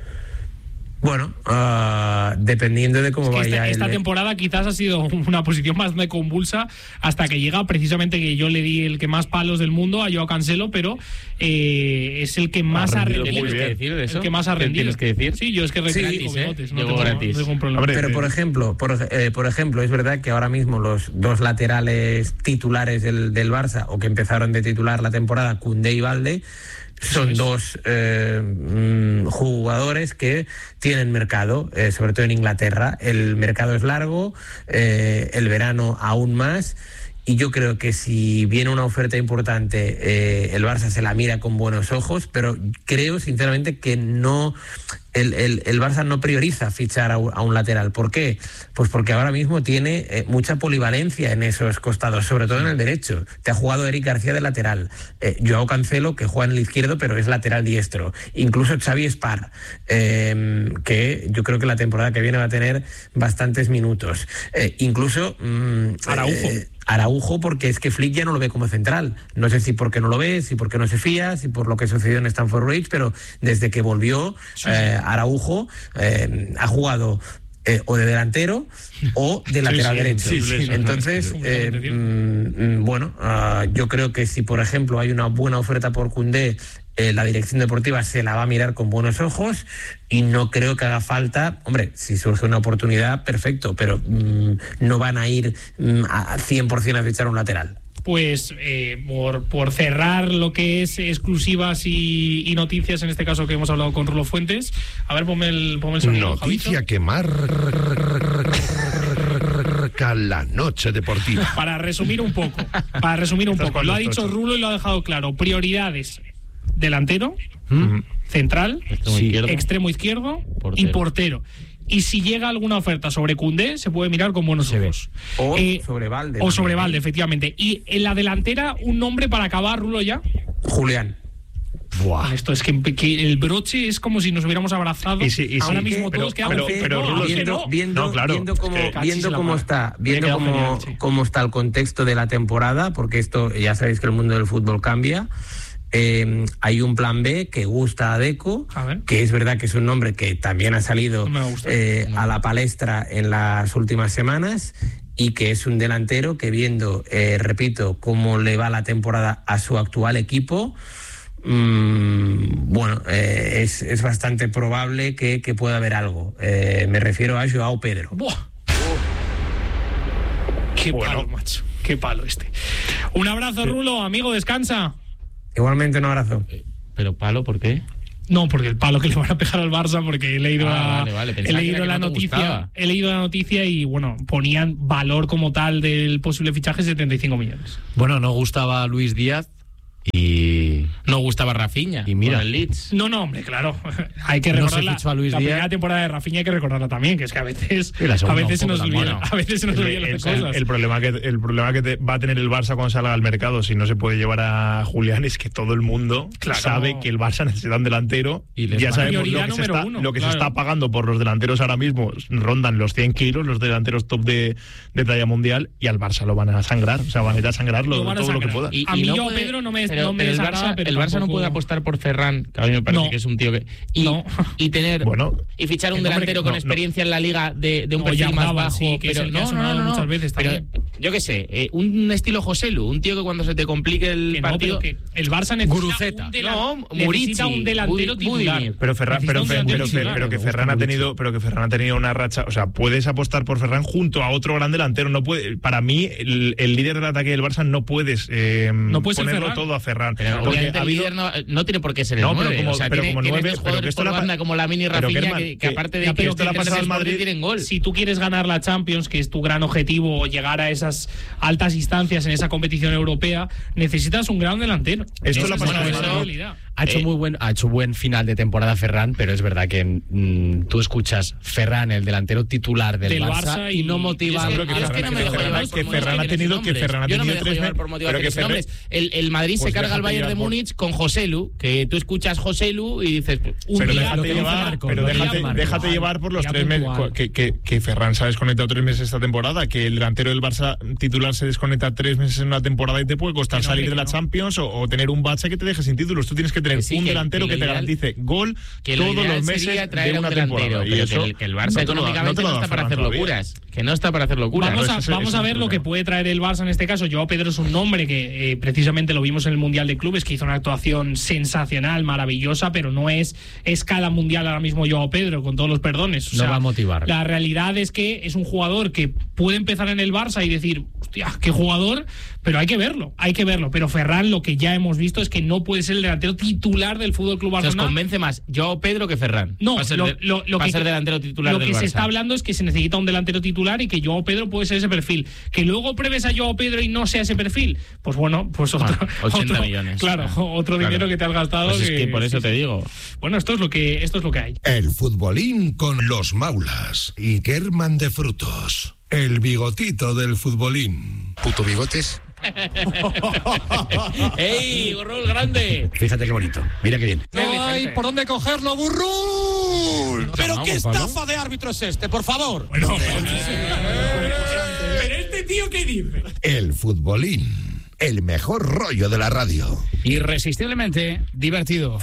[SPEAKER 5] Bueno, dependiendo de cómo vaya.
[SPEAKER 1] Esta temporada quizás ha sido una posición más convulsa hasta que llega precisamente, que yo le di el que más palos del mundo a Joao Cancelo, pero es el que más ha rendido.
[SPEAKER 2] ¿Tienes que decir de eso?
[SPEAKER 1] El que más ha rendido.
[SPEAKER 2] ¿Tienes que decir?
[SPEAKER 1] Sí, yo es que recibí bigotes, no tengo ningún problema.
[SPEAKER 3] Hombre,
[SPEAKER 5] pero por ejemplo, es verdad que ahora mismo los 2 laterales titulares del Barça, o que empezaron de titular la temporada, Koundé y Balde, son 2 jugadores que tienen mercado, sobre todo en Inglaterra. El mercado es largo, el verano aún más, y yo creo que si viene una oferta importante, el Barça se la mira con buenos ojos, pero creo sinceramente que no... El Barça no prioriza fichar a un lateral. ¿Por qué? Pues porque ahora mismo tiene mucha polivalencia en esos costados, sobre todo en el derecho. Te ha jugado Eric García de lateral, Joao Cancelo, que juega en el izquierdo pero es lateral diestro, incluso Xavi Spar, que yo creo que la temporada que viene va a tener bastantes minutos, incluso Araujo, porque es que Flick ya no lo ve como central. No sé si porque no lo ve, si porque no se fía, si por lo que sucedió en Stamford Bridge, pero desde que volvió Araujo ha jugado o de delantero o de lateral derecho. Entonces, yo creo que si, por ejemplo, hay una buena oferta por Koundé, la dirección deportiva se la va a mirar con buenos ojos, y no creo que haga falta, hombre, si surge una oportunidad, perfecto, pero no van a ir a 100% a fichar un lateral.
[SPEAKER 1] Pues por cerrar lo que es exclusivas y noticias, en este caso que hemos hablado con Rulo Fuentes, a ver, ponme el sonido.
[SPEAKER 7] Noticia que marca la noche deportiva.
[SPEAKER 1] Para resumir un poco, lo ha dicho Rulo y lo ha dejado claro. Prioridades: delantero, central, extremo izquierdo y portero. Y si llega alguna oferta sobre Koundé, se puede mirar con buenos ojos.
[SPEAKER 5] O sobre Balde.
[SPEAKER 1] O sobre Balde, efectivamente. Y en la delantera, un nombre para acabar, Rulo, ya.
[SPEAKER 5] Julián.
[SPEAKER 1] Buah. Esto es que el broche es como si nos hubiéramos abrazado. Ahora mismo todos quedamos.
[SPEAKER 5] Viendo cómo está el contexto de la temporada, porque esto ya sabéis que el mundo del fútbol cambia. Hay un plan B que gusta a Deco, que es verdad que es un nombre que también ha salido a la palestra en las últimas semanas, y que es un delantero que, viendo, repito, cómo le va la temporada a su actual equipo, bueno, es bastante probable que pueda haber algo. Me refiero a Joao Pedro.
[SPEAKER 1] ¡Buah! Qué palo, macho. Qué palo este. Un abrazo, Rulo, amigo, descansa.
[SPEAKER 5] Igualmente, un abrazo.
[SPEAKER 2] ¿Pero palo por qué?
[SPEAKER 1] No, porque el palo que le van a pegar al Barça, porque he leído
[SPEAKER 2] vale.
[SPEAKER 1] he leído la noticia. He leído la noticia y bueno, ponían valor como tal del posible fichaje 75 millones.
[SPEAKER 4] Bueno, no gustaba Luis Díaz y
[SPEAKER 2] no gustaba Rafinha.
[SPEAKER 4] Y mira,
[SPEAKER 2] el Leeds.
[SPEAKER 1] No, hombre, claro. Hay que
[SPEAKER 4] No
[SPEAKER 1] recordar
[SPEAKER 4] se fichó a Luis
[SPEAKER 1] la
[SPEAKER 4] Díaz.
[SPEAKER 1] primera temporada de Rafinha, hay que recordarla también, que es que a veces
[SPEAKER 4] Y la segunda
[SPEAKER 1] se
[SPEAKER 4] un
[SPEAKER 1] nos
[SPEAKER 4] poco
[SPEAKER 1] olvida,
[SPEAKER 4] también.
[SPEAKER 1] a veces se nos olvidan las cosas.
[SPEAKER 3] El problema que va a tener el Barça cuando salga al mercado, si no se puede llevar a Julián, es que todo el mundo sabe que el Barça necesita un delantero.
[SPEAKER 4] Y les
[SPEAKER 3] ya
[SPEAKER 4] van a
[SPEAKER 3] sabemos
[SPEAKER 1] prioridad
[SPEAKER 3] lo que,
[SPEAKER 1] número uno,
[SPEAKER 3] lo que
[SPEAKER 1] claro.
[SPEAKER 3] se está pagando por los delanteros ahora mismo, rondan los 100 kilos, los delanteros top de talla mundial, y al Barça lo van a sangrar, o sea, van a ir a sangrarlo
[SPEAKER 1] Lo van a
[SPEAKER 3] todo lo que
[SPEAKER 1] sangrar.
[SPEAKER 3] pueda.
[SPEAKER 1] A mí Joao Pedro no me
[SPEAKER 2] pero el
[SPEAKER 1] desagrada,
[SPEAKER 2] Barça,
[SPEAKER 1] pero
[SPEAKER 2] el Barça no
[SPEAKER 1] tampoco-
[SPEAKER 2] puede apostar por Ferran, que a mí me parece
[SPEAKER 1] No.
[SPEAKER 2] que es un tío que y tener
[SPEAKER 3] Bueno,
[SPEAKER 2] y fichar un
[SPEAKER 1] hombre,
[SPEAKER 2] delantero
[SPEAKER 1] no,
[SPEAKER 2] con
[SPEAKER 1] no.
[SPEAKER 2] experiencia en la liga de un
[SPEAKER 1] No,
[SPEAKER 2] perfil más
[SPEAKER 1] Oyarzabal,
[SPEAKER 2] bajo,
[SPEAKER 1] sí, que es
[SPEAKER 2] pero
[SPEAKER 1] el que ha sonado muchas veces
[SPEAKER 2] pero
[SPEAKER 1] también.
[SPEAKER 2] yo qué sé, un estilo Joselu, un tío que cuando se te complique el
[SPEAKER 1] Que no,
[SPEAKER 2] partido
[SPEAKER 1] pero que el Barça necesita
[SPEAKER 4] Guruceta.
[SPEAKER 2] Murici,
[SPEAKER 1] un delantero titular.
[SPEAKER 2] Budimir.
[SPEAKER 3] Pero Ferran,
[SPEAKER 1] Necesita un delantero titular.
[SPEAKER 3] pero que Ferran ha tenido una racha, o sea, puedes apostar por Ferran junto a otro gran delantero, no puede, para mí el líder del ataque del Barça no puedes
[SPEAKER 1] No puede ser
[SPEAKER 3] ponerlo
[SPEAKER 1] Ferran.
[SPEAKER 3] todo a Ferran,
[SPEAKER 2] Pero
[SPEAKER 3] porque
[SPEAKER 2] obviamente
[SPEAKER 3] ha
[SPEAKER 2] el
[SPEAKER 3] habido
[SPEAKER 2] líder no tiene por qué ser el
[SPEAKER 3] No, pero
[SPEAKER 2] 9,
[SPEAKER 3] como-
[SPEAKER 2] o sea,
[SPEAKER 3] pero
[SPEAKER 2] tiene
[SPEAKER 3] como 9,
[SPEAKER 2] dos
[SPEAKER 3] pero que
[SPEAKER 2] jugadores
[SPEAKER 3] esto
[SPEAKER 2] por
[SPEAKER 3] la pa-
[SPEAKER 2] banda como Lamine y
[SPEAKER 3] pero
[SPEAKER 2] Rafinha
[SPEAKER 3] Kerman,
[SPEAKER 2] que aparte de
[SPEAKER 3] ya, pero
[SPEAKER 2] que
[SPEAKER 3] esto le ha pasado al Madrid.
[SPEAKER 2] tienen gol.
[SPEAKER 1] Si tú quieres ganar la Champions, que es tu gran objetivo, llegar a esas altas instancias en esa competición europea, necesitas un gran delantero.
[SPEAKER 3] Esto le ha pasado
[SPEAKER 1] Esa
[SPEAKER 3] al
[SPEAKER 1] es la
[SPEAKER 3] Madrid.
[SPEAKER 1] realidad.
[SPEAKER 4] ha hecho buen final de temporada Ferran, pero es verdad que tú escuchas Ferran, el delantero titular del
[SPEAKER 1] Barça,
[SPEAKER 4] y no motiva
[SPEAKER 2] Yo
[SPEAKER 3] creo que
[SPEAKER 2] es que no me dejo llevar por
[SPEAKER 3] Ferran ha tenido
[SPEAKER 2] motivaciones
[SPEAKER 3] que Ferran ha
[SPEAKER 2] Yo no me
[SPEAKER 3] tenido
[SPEAKER 2] dejo
[SPEAKER 3] 3
[SPEAKER 2] llevar por motivaciones
[SPEAKER 3] pero que
[SPEAKER 2] nombres. El Madrid se
[SPEAKER 3] Pues
[SPEAKER 2] carga al
[SPEAKER 3] déjate
[SPEAKER 2] Bayern de
[SPEAKER 3] llevar por-
[SPEAKER 2] Múnich con Joselu, que tú escuchas Joselu y dices
[SPEAKER 1] Un
[SPEAKER 3] Pero
[SPEAKER 1] día-
[SPEAKER 3] déjate
[SPEAKER 1] lo que dice
[SPEAKER 3] llevar,
[SPEAKER 1] Marco,
[SPEAKER 3] pero
[SPEAKER 1] lo que
[SPEAKER 3] déjate,
[SPEAKER 1] dice Marco.
[SPEAKER 3] déjate llevar por los
[SPEAKER 1] Día
[SPEAKER 3] 3 meses
[SPEAKER 1] puntual.
[SPEAKER 3] que Ferran se ha desconectado 3 meses esta temporada, que el delantero del Barça titular se desconecta 3 meses en una temporada y te puede costar
[SPEAKER 1] Que no,
[SPEAKER 3] salir
[SPEAKER 1] que
[SPEAKER 3] de la
[SPEAKER 1] no.
[SPEAKER 3] Champions o tener un bache que te deje sin títulos. Tú tienes que tener
[SPEAKER 2] Que sí,
[SPEAKER 3] un
[SPEAKER 2] que
[SPEAKER 3] delantero que
[SPEAKER 2] lo
[SPEAKER 3] te
[SPEAKER 2] ideal-
[SPEAKER 3] garantice gol
[SPEAKER 2] que lo
[SPEAKER 3] todos
[SPEAKER 2] ideal
[SPEAKER 3] los meses
[SPEAKER 2] sería traer
[SPEAKER 3] de
[SPEAKER 2] a un
[SPEAKER 3] una
[SPEAKER 2] delantero,
[SPEAKER 3] temporada.
[SPEAKER 2] pero
[SPEAKER 3] Y eso
[SPEAKER 2] que el Barça
[SPEAKER 3] no te lo da-
[SPEAKER 2] económicamente
[SPEAKER 3] te lo
[SPEAKER 2] no
[SPEAKER 3] da
[SPEAKER 2] está para
[SPEAKER 3] Ferran
[SPEAKER 2] hacer
[SPEAKER 3] todavía.
[SPEAKER 2] locuras. Que no está para hacer locuras.
[SPEAKER 1] Vamos
[SPEAKER 3] Claro,
[SPEAKER 1] a,
[SPEAKER 3] ese-
[SPEAKER 1] vamos
[SPEAKER 3] ese
[SPEAKER 1] a
[SPEAKER 3] es
[SPEAKER 1] ver
[SPEAKER 3] el
[SPEAKER 1] lo que
[SPEAKER 3] problema.
[SPEAKER 1] puede traer el Barça en este caso. Joao Pedro es un nombre que precisamente lo vimos en el Mundial de Clubes, que hizo una actuación sensacional, maravillosa, pero no es escala mundial ahora mismo Joao Pedro, con todos los perdones. O
[SPEAKER 4] No
[SPEAKER 1] sea,
[SPEAKER 4] va a motivar.
[SPEAKER 1] La realidad es que es un jugador que puede empezar en el Barça y decir, hostia, qué jugador, pero hay que verlo. Pero Ferran, lo que ya hemos visto es que no puede ser el delantero titular del FC
[SPEAKER 2] Se os
[SPEAKER 1] Barcelona.
[SPEAKER 2] convence más Joao Pedro que Ferran.
[SPEAKER 1] No,
[SPEAKER 2] Va a ser
[SPEAKER 1] lo
[SPEAKER 2] va a
[SPEAKER 1] que,
[SPEAKER 2] ser delantero titular
[SPEAKER 1] lo
[SPEAKER 2] del
[SPEAKER 1] que se
[SPEAKER 2] Barça.
[SPEAKER 1] está hablando es que se necesita un delantero titular y que Joao Pedro puede ser ese perfil. Que luego pruebes a Joao Pedro y no sea ese perfil, pues bueno, pues otro,
[SPEAKER 2] 80
[SPEAKER 1] otro-
[SPEAKER 2] millones.
[SPEAKER 1] Claro, otro
[SPEAKER 2] Claro.
[SPEAKER 1] dinero que te has gastado.
[SPEAKER 2] Pues es que por eso
[SPEAKER 1] sí,
[SPEAKER 2] te
[SPEAKER 1] sí.
[SPEAKER 2] digo.
[SPEAKER 1] Bueno, esto es lo que hay.
[SPEAKER 7] El futbolín con los Maulas y Kerman de Frutos. El bigotito del futbolín.
[SPEAKER 8] Puto bigotes.
[SPEAKER 2] ¡Ey, Gorrol grande!
[SPEAKER 8] Fíjate qué bonito. Mira qué bien.
[SPEAKER 6] No hay por dónde cogerlo, burrul. Pero qué estafa de árbitro es este, por favor.
[SPEAKER 1] Pero este tío, ¿qué dice?
[SPEAKER 7] El futbolín. El mejor rollo de la radio.
[SPEAKER 6] Irresistiblemente divertido.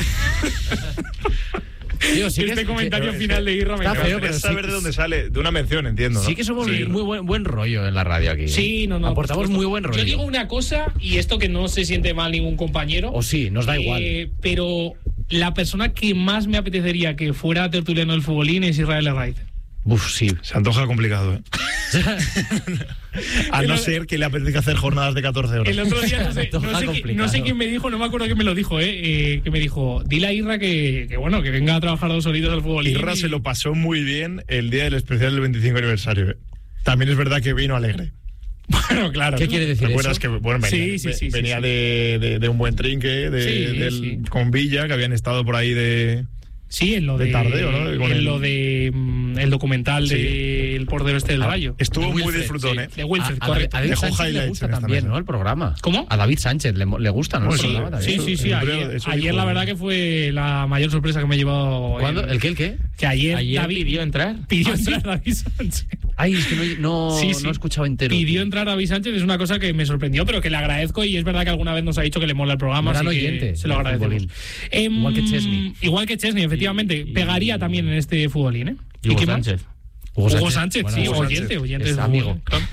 [SPEAKER 4] Tío, sí que
[SPEAKER 1] Este
[SPEAKER 4] es-
[SPEAKER 1] comentario final de Irra me
[SPEAKER 4] Está
[SPEAKER 1] encanta.
[SPEAKER 4] feo,
[SPEAKER 3] Quería
[SPEAKER 4] pero
[SPEAKER 3] saber de dónde sale, de una mención, entiendo, ¿no?
[SPEAKER 4] Sí que somos
[SPEAKER 1] Sí.
[SPEAKER 4] muy buen rollo en la radio aquí.
[SPEAKER 1] Sí, no.
[SPEAKER 4] Aportamos
[SPEAKER 1] por supuesto.
[SPEAKER 4] muy buen rollo.
[SPEAKER 1] Yo digo una cosa, y esto que no se siente mal ningún compañero.
[SPEAKER 4] O sí, nos da igual.
[SPEAKER 1] Pero la persona que más me apetecería que fuera tertuliano del futbolín es Israel Herraiz.
[SPEAKER 4] Uf, sí.
[SPEAKER 3] Se antoja complicado, ¿eh? A no ser que le apetezca hacer jornadas de 14 horas.
[SPEAKER 1] El otro día no sé quién me dijo, no me acuerdo quién me lo dijo, que me dijo, dile a Irra que bueno, que venga a trabajar 2 horitas al futbolín.
[SPEAKER 3] Irra se lo pasó muy bien el día del especial del 25 aniversario. ¿eh? También es verdad que vino alegre.
[SPEAKER 1] Bueno, claro.
[SPEAKER 4] ¿Qué quiere decir
[SPEAKER 3] ¿Recuerdas
[SPEAKER 4] eso?
[SPEAKER 3] que bueno, venía,
[SPEAKER 1] Sí,
[SPEAKER 3] venía
[SPEAKER 1] sí.
[SPEAKER 3] de un buen trinque
[SPEAKER 1] Sí.
[SPEAKER 3] con Villa, que habían estado por ahí de...
[SPEAKER 1] Sí, en lo
[SPEAKER 3] de tardeo, ¿no? Con
[SPEAKER 1] en lo de el documental
[SPEAKER 3] Sí.
[SPEAKER 1] del portero este del Rayo.
[SPEAKER 3] Estuvo muy
[SPEAKER 4] Wilfred,
[SPEAKER 3] disfrutón, ¿eh?
[SPEAKER 1] De Wilfred,
[SPEAKER 4] A
[SPEAKER 1] correcto.
[SPEAKER 4] David
[SPEAKER 3] Dejó
[SPEAKER 4] Sánchez le
[SPEAKER 3] highlights
[SPEAKER 4] gusta
[SPEAKER 3] en esta
[SPEAKER 4] también,
[SPEAKER 3] mesa.
[SPEAKER 4] ¿no? El programa.
[SPEAKER 1] ¿Cómo?
[SPEAKER 4] A David Sánchez le gusta, ¿no?
[SPEAKER 3] Pues
[SPEAKER 4] el
[SPEAKER 3] sí,
[SPEAKER 4] programa también.
[SPEAKER 1] Sí.
[SPEAKER 3] Eso
[SPEAKER 1] Ayer
[SPEAKER 3] dijo.
[SPEAKER 1] la verdad que fue la mayor sorpresa que me he llevado.
[SPEAKER 4] ¿Cuándo? ¿El qué?
[SPEAKER 1] Que ayer
[SPEAKER 2] David pidió entrar.
[SPEAKER 1] pidió
[SPEAKER 4] ¿Ah, sí?
[SPEAKER 1] entrar David Sánchez.
[SPEAKER 4] Ay, es que no
[SPEAKER 1] Sí.
[SPEAKER 4] he escuchado entero.
[SPEAKER 1] Pidió entrar a David Sánchez, es una cosa que me sorprendió, pero que le agradezco y es verdad que alguna vez nos ha dicho que le mola el programa,
[SPEAKER 4] Gran
[SPEAKER 1] así que
[SPEAKER 4] oyente
[SPEAKER 1] se lo
[SPEAKER 4] del
[SPEAKER 1] agradecemos.
[SPEAKER 4] futbolín. Igual que Chesney.
[SPEAKER 1] Igual que Chesney, efectivamente.
[SPEAKER 4] Y-
[SPEAKER 1] Pegaría también en este futbolín, ¿eh?
[SPEAKER 2] Hugo
[SPEAKER 1] quién más?
[SPEAKER 2] Sánchez.
[SPEAKER 1] Hugo Sánchez,
[SPEAKER 4] Bueno,
[SPEAKER 1] sí,
[SPEAKER 4] Hugo
[SPEAKER 1] oyente
[SPEAKER 4] Sánchez
[SPEAKER 1] de
[SPEAKER 4] es amigo.
[SPEAKER 1] fútbol, claro.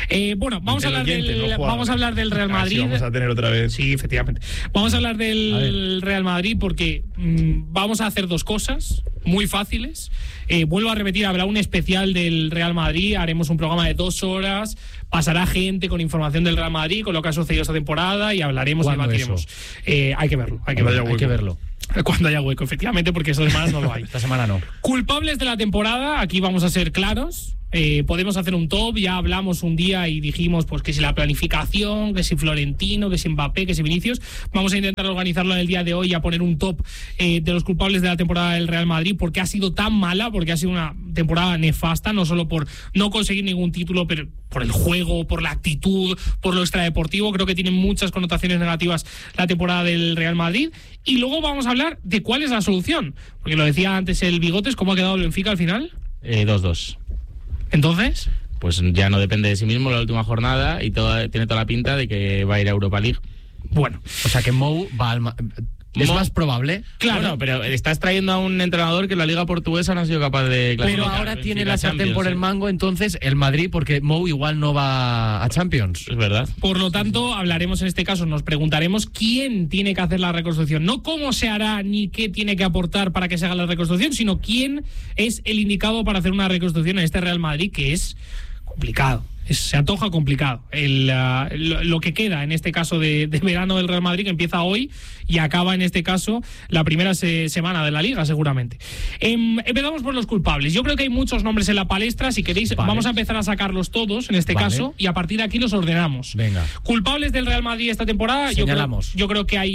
[SPEAKER 1] Bueno, vamos a
[SPEAKER 3] Oyente,
[SPEAKER 1] hablar del Real Madrid.
[SPEAKER 3] Vamos a tener otra vez.
[SPEAKER 1] Sí, efectivamente. Vamos a hablar del Real Madrid porque vamos a hacer dos cosas muy fáciles. Vuelvo a repetir, habrá un especial del Real Madrid, haremos un programa de 2 horas, pasará gente con información del Real Madrid, con lo que ha sucedido esta temporada y hablaremos y debatiremos. Hay que verlo, hay que verlo. Cuando haya hueco, efectivamente, porque esta semana no lo hay.
[SPEAKER 4] Esta semana no.
[SPEAKER 1] Culpables de la temporada, aquí vamos a ser claros. Podemos hacer un top, ya hablamos un día y dijimos pues que si la planificación, que si Florentino, que si Mbappé, que si Vinicius. Vamos a intentar organizarlo en el día de hoy y a poner un top de los culpables de la temporada del Real Madrid, porque ha sido tan mala, porque ha sido una temporada nefasta, no solo por no conseguir ningún título, pero por el juego, por la actitud, por lo extradeportivo. Creo que tiene muchas connotaciones negativas la temporada del Real Madrid. Y luego vamos a hablar de cuál es la solución, porque lo decía antes el Bigotes, ¿cómo ha quedado el Benfica al final?
[SPEAKER 2] 2-2.
[SPEAKER 1] Entonces,
[SPEAKER 2] pues ya no depende de sí mismo la última jornada y tiene toda la pinta de que va a ir a Europa League.
[SPEAKER 1] Bueno,
[SPEAKER 4] o sea que Mou va al... ¿Es más probable?
[SPEAKER 2] Claro. Bueno, pero estás trayendo a un entrenador que la Liga Portuguesa no ha sido capaz de clasificar.
[SPEAKER 4] Pero ahora tiene la sartén por el mango, entonces el Madrid, porque Mou igual no va a Champions.
[SPEAKER 2] Es verdad.
[SPEAKER 1] Por lo tanto, hablaremos en este caso, nos preguntaremos quién tiene que hacer la reconstrucción. No cómo se hará ni qué tiene que aportar para que se haga la reconstrucción, sino quién es el indicado para hacer una reconstrucción en este Real Madrid, que es complicado. Se antoja complicado lo que queda en este caso de verano del Real Madrid, que empieza hoy y acaba en este caso la primera semana de la Liga seguramente. Empezamos por los culpables. Yo creo que hay muchos nombres en la palestra. Si queréis, vamos a empezar a sacarlos todos en este caso y a partir de aquí los ordenamos.
[SPEAKER 4] Venga.
[SPEAKER 1] Culpables del Real Madrid esta temporada. Yo creo que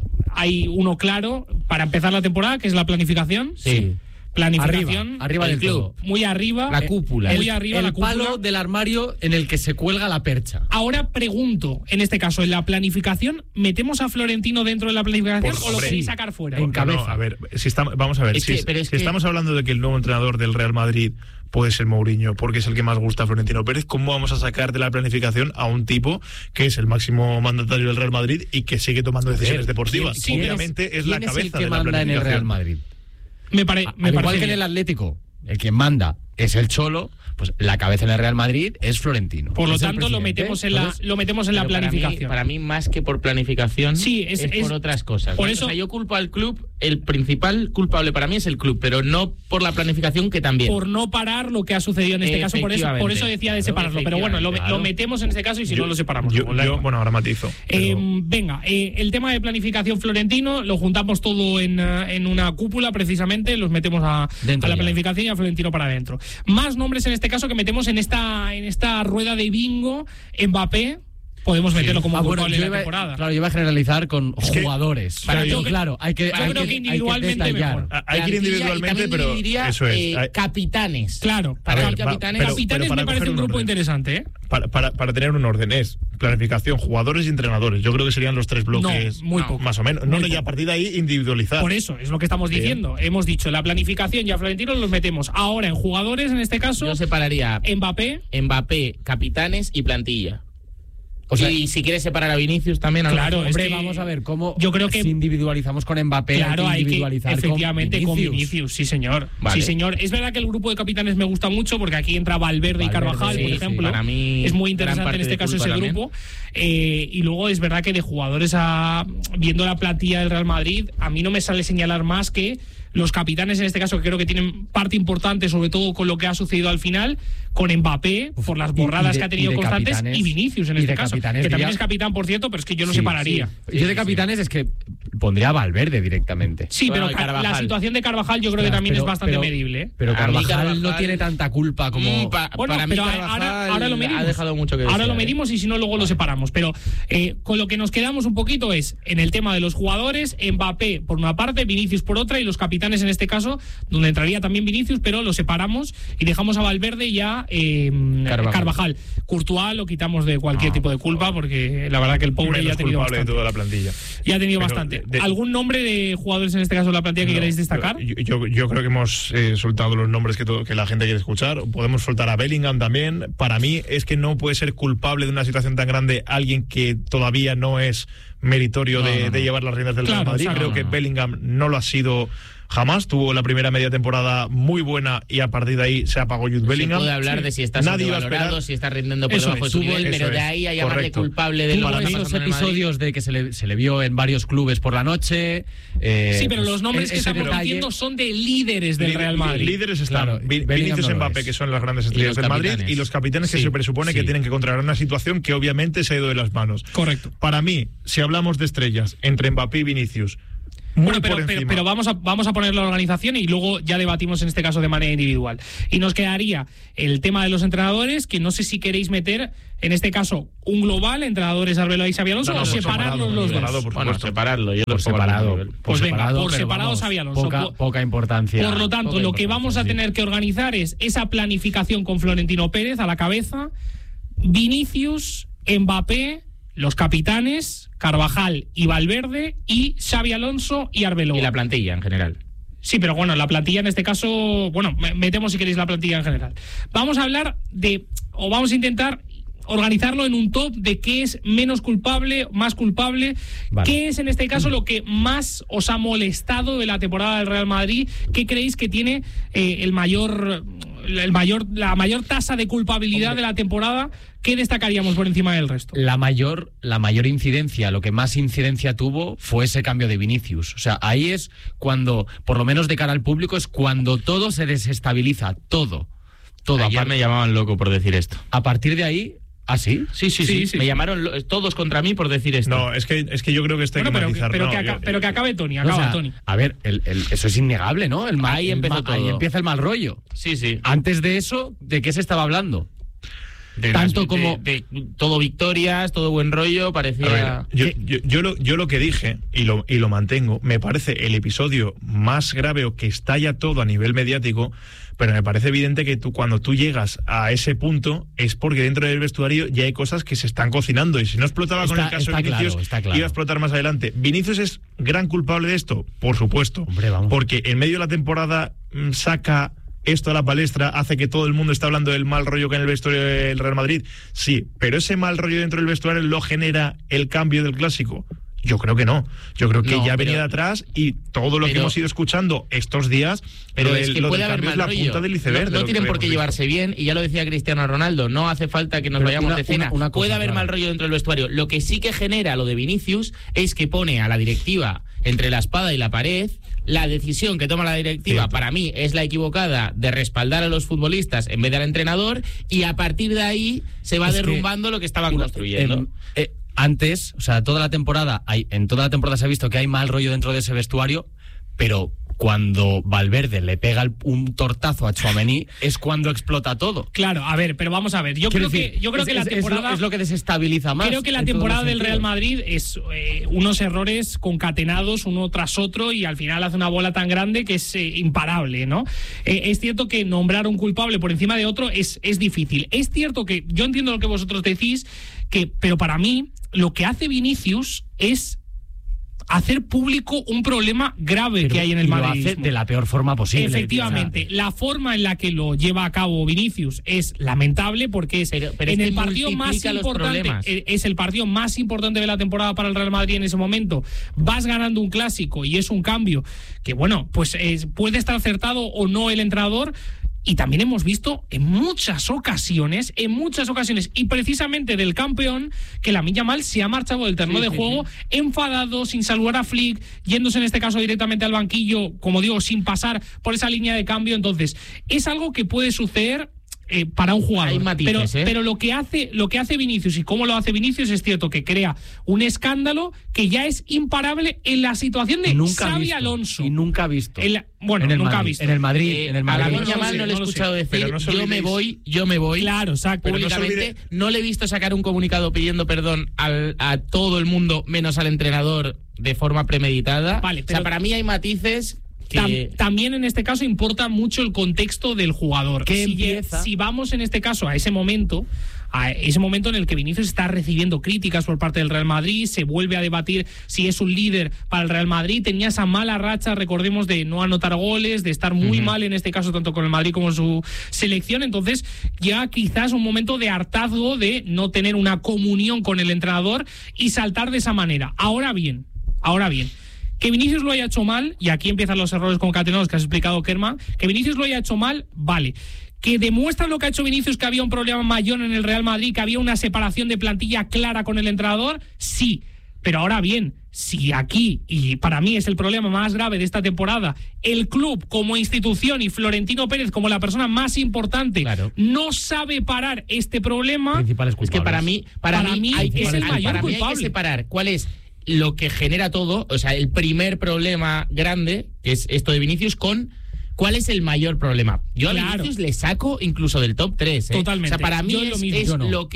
[SPEAKER 1] hay uno claro para empezar la temporada, que es la planificación.
[SPEAKER 4] Sí.
[SPEAKER 1] Planificación,
[SPEAKER 4] arriba del club,
[SPEAKER 1] muy arriba,
[SPEAKER 2] la cúpula,
[SPEAKER 1] muy arriba,
[SPEAKER 4] el
[SPEAKER 1] la cúpula.
[SPEAKER 4] Palo del armario en el que se cuelga la percha.
[SPEAKER 1] Ahora pregunto, en este caso, en la planificación, ¿metemos a Florentino dentro de la planificación o lo queréis sacar fuera?
[SPEAKER 3] En cabeza. No, a ver, vamos a ver, si estamos hablando de que el nuevo entrenador del Real Madrid puede ser Mourinho, porque es el que más gusta a Florentino Pérez, ¿cómo vamos a sacar de la planificación a un tipo que es el máximo mandatario del Real Madrid y que sigue tomando decisiones deportivas? Obviamente es la cabeza de la planificación.
[SPEAKER 4] En el Real Madrid.
[SPEAKER 1] Me parece
[SPEAKER 4] igual que en el Atlético, el que manda es el Cholo, pues la cabeza en el Real Madrid es Florentino.
[SPEAKER 1] Por lo tanto, lo metemos en la planificación.
[SPEAKER 2] Para mí, más que por planificación,
[SPEAKER 1] sí,
[SPEAKER 2] es por otras cosas.
[SPEAKER 1] Por eso,
[SPEAKER 2] o sea, yo culpo al club, el principal culpable para mí es el club, pero no por la planificación, que también.
[SPEAKER 1] Por no parar lo que ha sucedido en este caso, por eso decía de separarlo. Pero bueno, lo metemos en este caso y si no lo separamos.
[SPEAKER 3] Bueno, ahora matizo.
[SPEAKER 1] Venga, el tema de planificación Florentino lo juntamos todo en una cúpula, precisamente, los metemos a la planificación y a Florentino para adentro. Más nombres en este caso que metemos en esta rueda de bingo. Mbappé, podemos meterlo como culpable de la temporada.
[SPEAKER 4] Claro, yo iba a generalizar con jugadores. Yo creo que
[SPEAKER 1] individualmente mejor.
[SPEAKER 3] Hay que ir individualmente, pero
[SPEAKER 2] diría,
[SPEAKER 3] eso es.
[SPEAKER 2] Capitanes.
[SPEAKER 1] Claro, capitanes me parece un grupo interesante, ¿eh?
[SPEAKER 3] Para tener un orden, es planificación, jugadores y entrenadores. Yo creo que serían los 3 bloques, más o menos. Y a partir de ahí individualizar.
[SPEAKER 1] Por eso, es lo que estamos diciendo. Hemos dicho, la planificación y a Florentino los metemos. Ahora, en jugadores, en este caso,
[SPEAKER 2] yo separaría
[SPEAKER 1] Mbappé,
[SPEAKER 2] capitanes y plantilla. O sea, y si quieres separar a Vinicius también.
[SPEAKER 1] Claro,
[SPEAKER 4] hombre, vamos a ver cómo.
[SPEAKER 1] Yo creo que
[SPEAKER 4] si individualizamos con Mbappé,
[SPEAKER 1] claro,
[SPEAKER 4] hay que individualizar
[SPEAKER 1] efectivamente con Vinicius. Sí, señor.
[SPEAKER 2] Vale.
[SPEAKER 1] Sí, señor. Es verdad que el grupo de capitanes me gusta mucho porque aquí entra Valverde y Carvajal, por ejemplo.
[SPEAKER 2] Para mí
[SPEAKER 1] es muy interesante en este caso ese grupo. Y luego es verdad que de jugadores viendo la plantilla del Real Madrid, a mí no me sale señalar más que los capitanes en este caso, que creo que tienen parte importante, sobre todo con lo que ha sucedido al final, con Mbappé, por las borradas que ha tenido constantes, y Vinicius en este caso, que también es capitán, por cierto, pero es que yo lo separaría.
[SPEAKER 4] Yo de capitanes es que pondría a Valverde directamente.
[SPEAKER 1] Sí, pero la situación de Carvajal yo creo que también es bastante medible, ¿eh?
[SPEAKER 4] Pero Carvajal no tiene tanta culpa como...
[SPEAKER 2] Para mí
[SPEAKER 1] ahora lo medimos.
[SPEAKER 2] Ha dejado mucho que decir.
[SPEAKER 1] Ahora lo medimos y si no luego lo separamos. Pero con lo que nos quedamos un poquito es en el tema de los jugadores, Mbappé por una parte, Vinicius por otra, y los capitanes en este caso, donde entraría también Vinicius, pero lo separamos y dejamos a Valverde y a Carvajal. Courtois lo quitamos de cualquier tipo de culpa, porque la verdad que el pobre ya ha tenido bastante.
[SPEAKER 3] De toda la plantilla.
[SPEAKER 1] Ya ha tenido bastante. ¿Algún nombre de jugadores en este caso de la plantilla que queráis destacar?
[SPEAKER 3] Yo creo que hemos soltado los nombres que la gente quiere escuchar. Podemos soltar a Bellingham también. Para mí es que no puede ser culpable de una situación tan grande alguien que todavía no es meritorio de llevar las riendas del Real Madrid. Creo que Bellingham no lo ha sido jamás. Tuvo la primera media temporada muy buena y a partir de ahí se apagó Jude Bellingham.
[SPEAKER 2] Se puede hablar de si está sobrevalorado, si está rindiendo por debajo de su nivel, pero de ahí a llamarle culpable de
[SPEAKER 4] esos episodios de que se le vio en varios clubes por la noche.
[SPEAKER 1] Sí, pero los nombres que estamos diciendo son de líderes del Real Madrid.
[SPEAKER 3] Líderes están Vinicius, Mbappé, que son las grandes estrellas del Madrid, y los capitanes que se presupone que tienen que controlar una situación que obviamente se ha ido de las manos.
[SPEAKER 1] Correcto.
[SPEAKER 3] Para mí, si hablamos de estrellas entre Mbappé y Vinicius,
[SPEAKER 1] bueno, pero vamos a poner la organización y luego ya debatimos en este caso de manera individual. Y nos quedaría el tema de los entrenadores, que no sé si queréis meter, en este caso, un global, entrenadores Arbeloa y Xabi Alonso, o separarlos los dos.
[SPEAKER 2] Bueno, separarlo. Yo
[SPEAKER 4] por separado.
[SPEAKER 1] Pues venga, por separado Xabi Alonso.
[SPEAKER 4] Poca importancia.
[SPEAKER 1] Por lo tanto, lo que vamos a tener que organizar es esa planificación con Florentino Pérez a la cabeza, Vinicius, Mbappé, los capitanes, Carvajal y Valverde, y Xabi Alonso y Arbeloa.
[SPEAKER 2] Y la plantilla en general.
[SPEAKER 1] Sí, pero bueno, la plantilla en este caso, bueno, metemos si queréis la plantilla en general. Vamos a hablar vamos a intentar organizarlo en un top de qué es menos culpable, más culpable, qué es en este caso lo que más os ha molestado de la temporada del Real Madrid, qué creéis que tiene la mayor tasa de culpabilidad de la temporada. ¿Qué destacaríamos por encima del resto?
[SPEAKER 4] La mayor incidencia, lo que más incidencia tuvo fue ese cambio de Vinicius. O sea, ahí es cuando, por lo menos de cara al público, es cuando todo se desestabiliza, todo.
[SPEAKER 2] Ayer me llamaban loco por decir esto.
[SPEAKER 4] A partir de ahí... ¿Ah, sí?
[SPEAKER 2] Sí. Me llamaron todos contra mí por decir esto.
[SPEAKER 3] No, es que yo creo que esto hay que matizar.
[SPEAKER 1] Pero que acabe Tony, Tony.
[SPEAKER 4] A ver, eso es innegable, ¿no? Ahí empieza el mal rollo.
[SPEAKER 2] Sí.
[SPEAKER 4] Antes de eso, ¿de qué se estaba hablando?
[SPEAKER 2] De todo victorias, todo buen rollo, parecía...
[SPEAKER 3] Yo lo que dije, y lo mantengo, me parece el episodio más grave o que estalla todo a nivel mediático, pero me parece evidente que cuando tú llegas a ese punto es porque dentro del vestuario ya hay cosas que se están cocinando, y si no explotaba con el caso de Vinicius, iba a explotar más adelante. ¿Vinicius es gran culpable de esto? Por supuesto.
[SPEAKER 4] Hombre, vamos.
[SPEAKER 3] Porque en medio de la temporada saca esto a la palestra, hace que todo el mundo esté hablando del mal rollo que hay en el vestuario del Real Madrid. Sí, pero ese mal rollo dentro del vestuario lo genera el cambio del clásico. Yo creo que no. Yo creo que ya venía de atrás, y todo lo que hemos ido escuchando estos días,
[SPEAKER 2] pero es que puede haber mal
[SPEAKER 3] la
[SPEAKER 2] rollo.
[SPEAKER 3] Punta del iceberg.
[SPEAKER 2] No tienen por qué llevarse bien, y ya lo decía Cristiano Ronaldo, no hace falta que nos vayamos de cena. Puede haber mal rollo dentro del vestuario. Lo que sí que genera lo de Vinicius es que pone a la directiva entre la espada y la pared. La decisión que toma la directiva, para mí, es la equivocada, de respaldar a los futbolistas en vez de al entrenador, y a partir de ahí se va derrumbando lo que estaban construyendo.
[SPEAKER 4] Antes, o sea, en toda la temporada se ha visto que hay mal rollo dentro de ese vestuario, pero cuando Valverde le pega un tortazo a Tchouaméni es cuando explota todo.
[SPEAKER 1] Claro, a ver, pero vamos a ver. Yo creo que la temporada
[SPEAKER 4] es lo que desestabiliza más.
[SPEAKER 1] Creo que la temporada del Real Madrid es unos errores concatenados uno tras otro, y al final hace una bola tan grande que es imparable, ¿no? Es cierto que nombrar un culpable por encima de otro es difícil. Es cierto que yo entiendo lo que vosotros decís, pero para mí lo que hace Vinicius es hacer público un problema grave que hay en el Madrid.
[SPEAKER 4] Lo hace de la peor forma posible.
[SPEAKER 1] Efectivamente, la forma en la que lo lleva a cabo Vinicius es lamentable, porque es en el partido más importante, es el partido más importante de la temporada para el Real Madrid en ese momento. Vas ganando un clásico y es un cambio que, bueno, pues puede estar acertado o no el entrenador. Y también hemos visto en muchas ocasiones, y precisamente del campeón, que Lamine Yamal se ha marchado del terreno de juego enfadado, sin saludar a Flick, yéndose en este caso directamente al banquillo, como digo, sin pasar por esa línea de cambio. Entonces, es algo que puede suceder para un jugador.
[SPEAKER 2] Hay matices,
[SPEAKER 1] pero lo que hace Vinicius y cómo lo hace Vinicius es cierto que crea un escándalo que ya es imparable en la situación de Xabi Alonso.
[SPEAKER 4] Y nunca ha visto.
[SPEAKER 1] Nunca ha visto.
[SPEAKER 4] En el Madrid.
[SPEAKER 2] A Lamine Yamal no le he escuchado decir yo me voy.
[SPEAKER 1] Claro, exacto.
[SPEAKER 2] Públicamente no le he visto sacar un comunicado pidiendo perdón a todo el mundo menos al entrenador de forma premeditada.
[SPEAKER 1] Vale,
[SPEAKER 2] o sea, para mí hay matices.
[SPEAKER 1] También en este caso importa mucho el contexto del jugador.
[SPEAKER 2] Si
[SPEAKER 1] vamos en este caso a ese momento, a ese momento en el que Vinicius está recibiendo críticas por parte del Real Madrid, se vuelve a debatir si es un líder para el Real Madrid, tenía esa mala racha, recordemos, de no anotar goles, de estar muy mal en este caso tanto con el Madrid como su selección. Entonces ya quizás un momento de hartazgo de no tener una comunión con el entrenador y saltar de esa manera. Ahora bien, que Vinicius lo haya hecho mal, y aquí empiezan los errores concatenados que has explicado, Kerman, que Vinicius lo haya hecho mal, vale. Que demuestra lo que ha hecho Vinicius, que había un problema mayor en el Real Madrid, que había una separación de plantilla clara con el entrenador, sí. Pero ahora bien, si aquí, y para mí es el problema más grave de esta temporada, el club como institución y Florentino Pérez como la persona más importante no sabe parar este problema,
[SPEAKER 2] es que para mí es el mayor culpable. Hay que separar cuál es lo que genera todo, o sea, el primer problema grande, que es esto de Vinicius, con cuál es el mayor problema. Yo a Vinicius le saco incluso del top 3.
[SPEAKER 1] Totalmente.
[SPEAKER 2] O sea, para mí es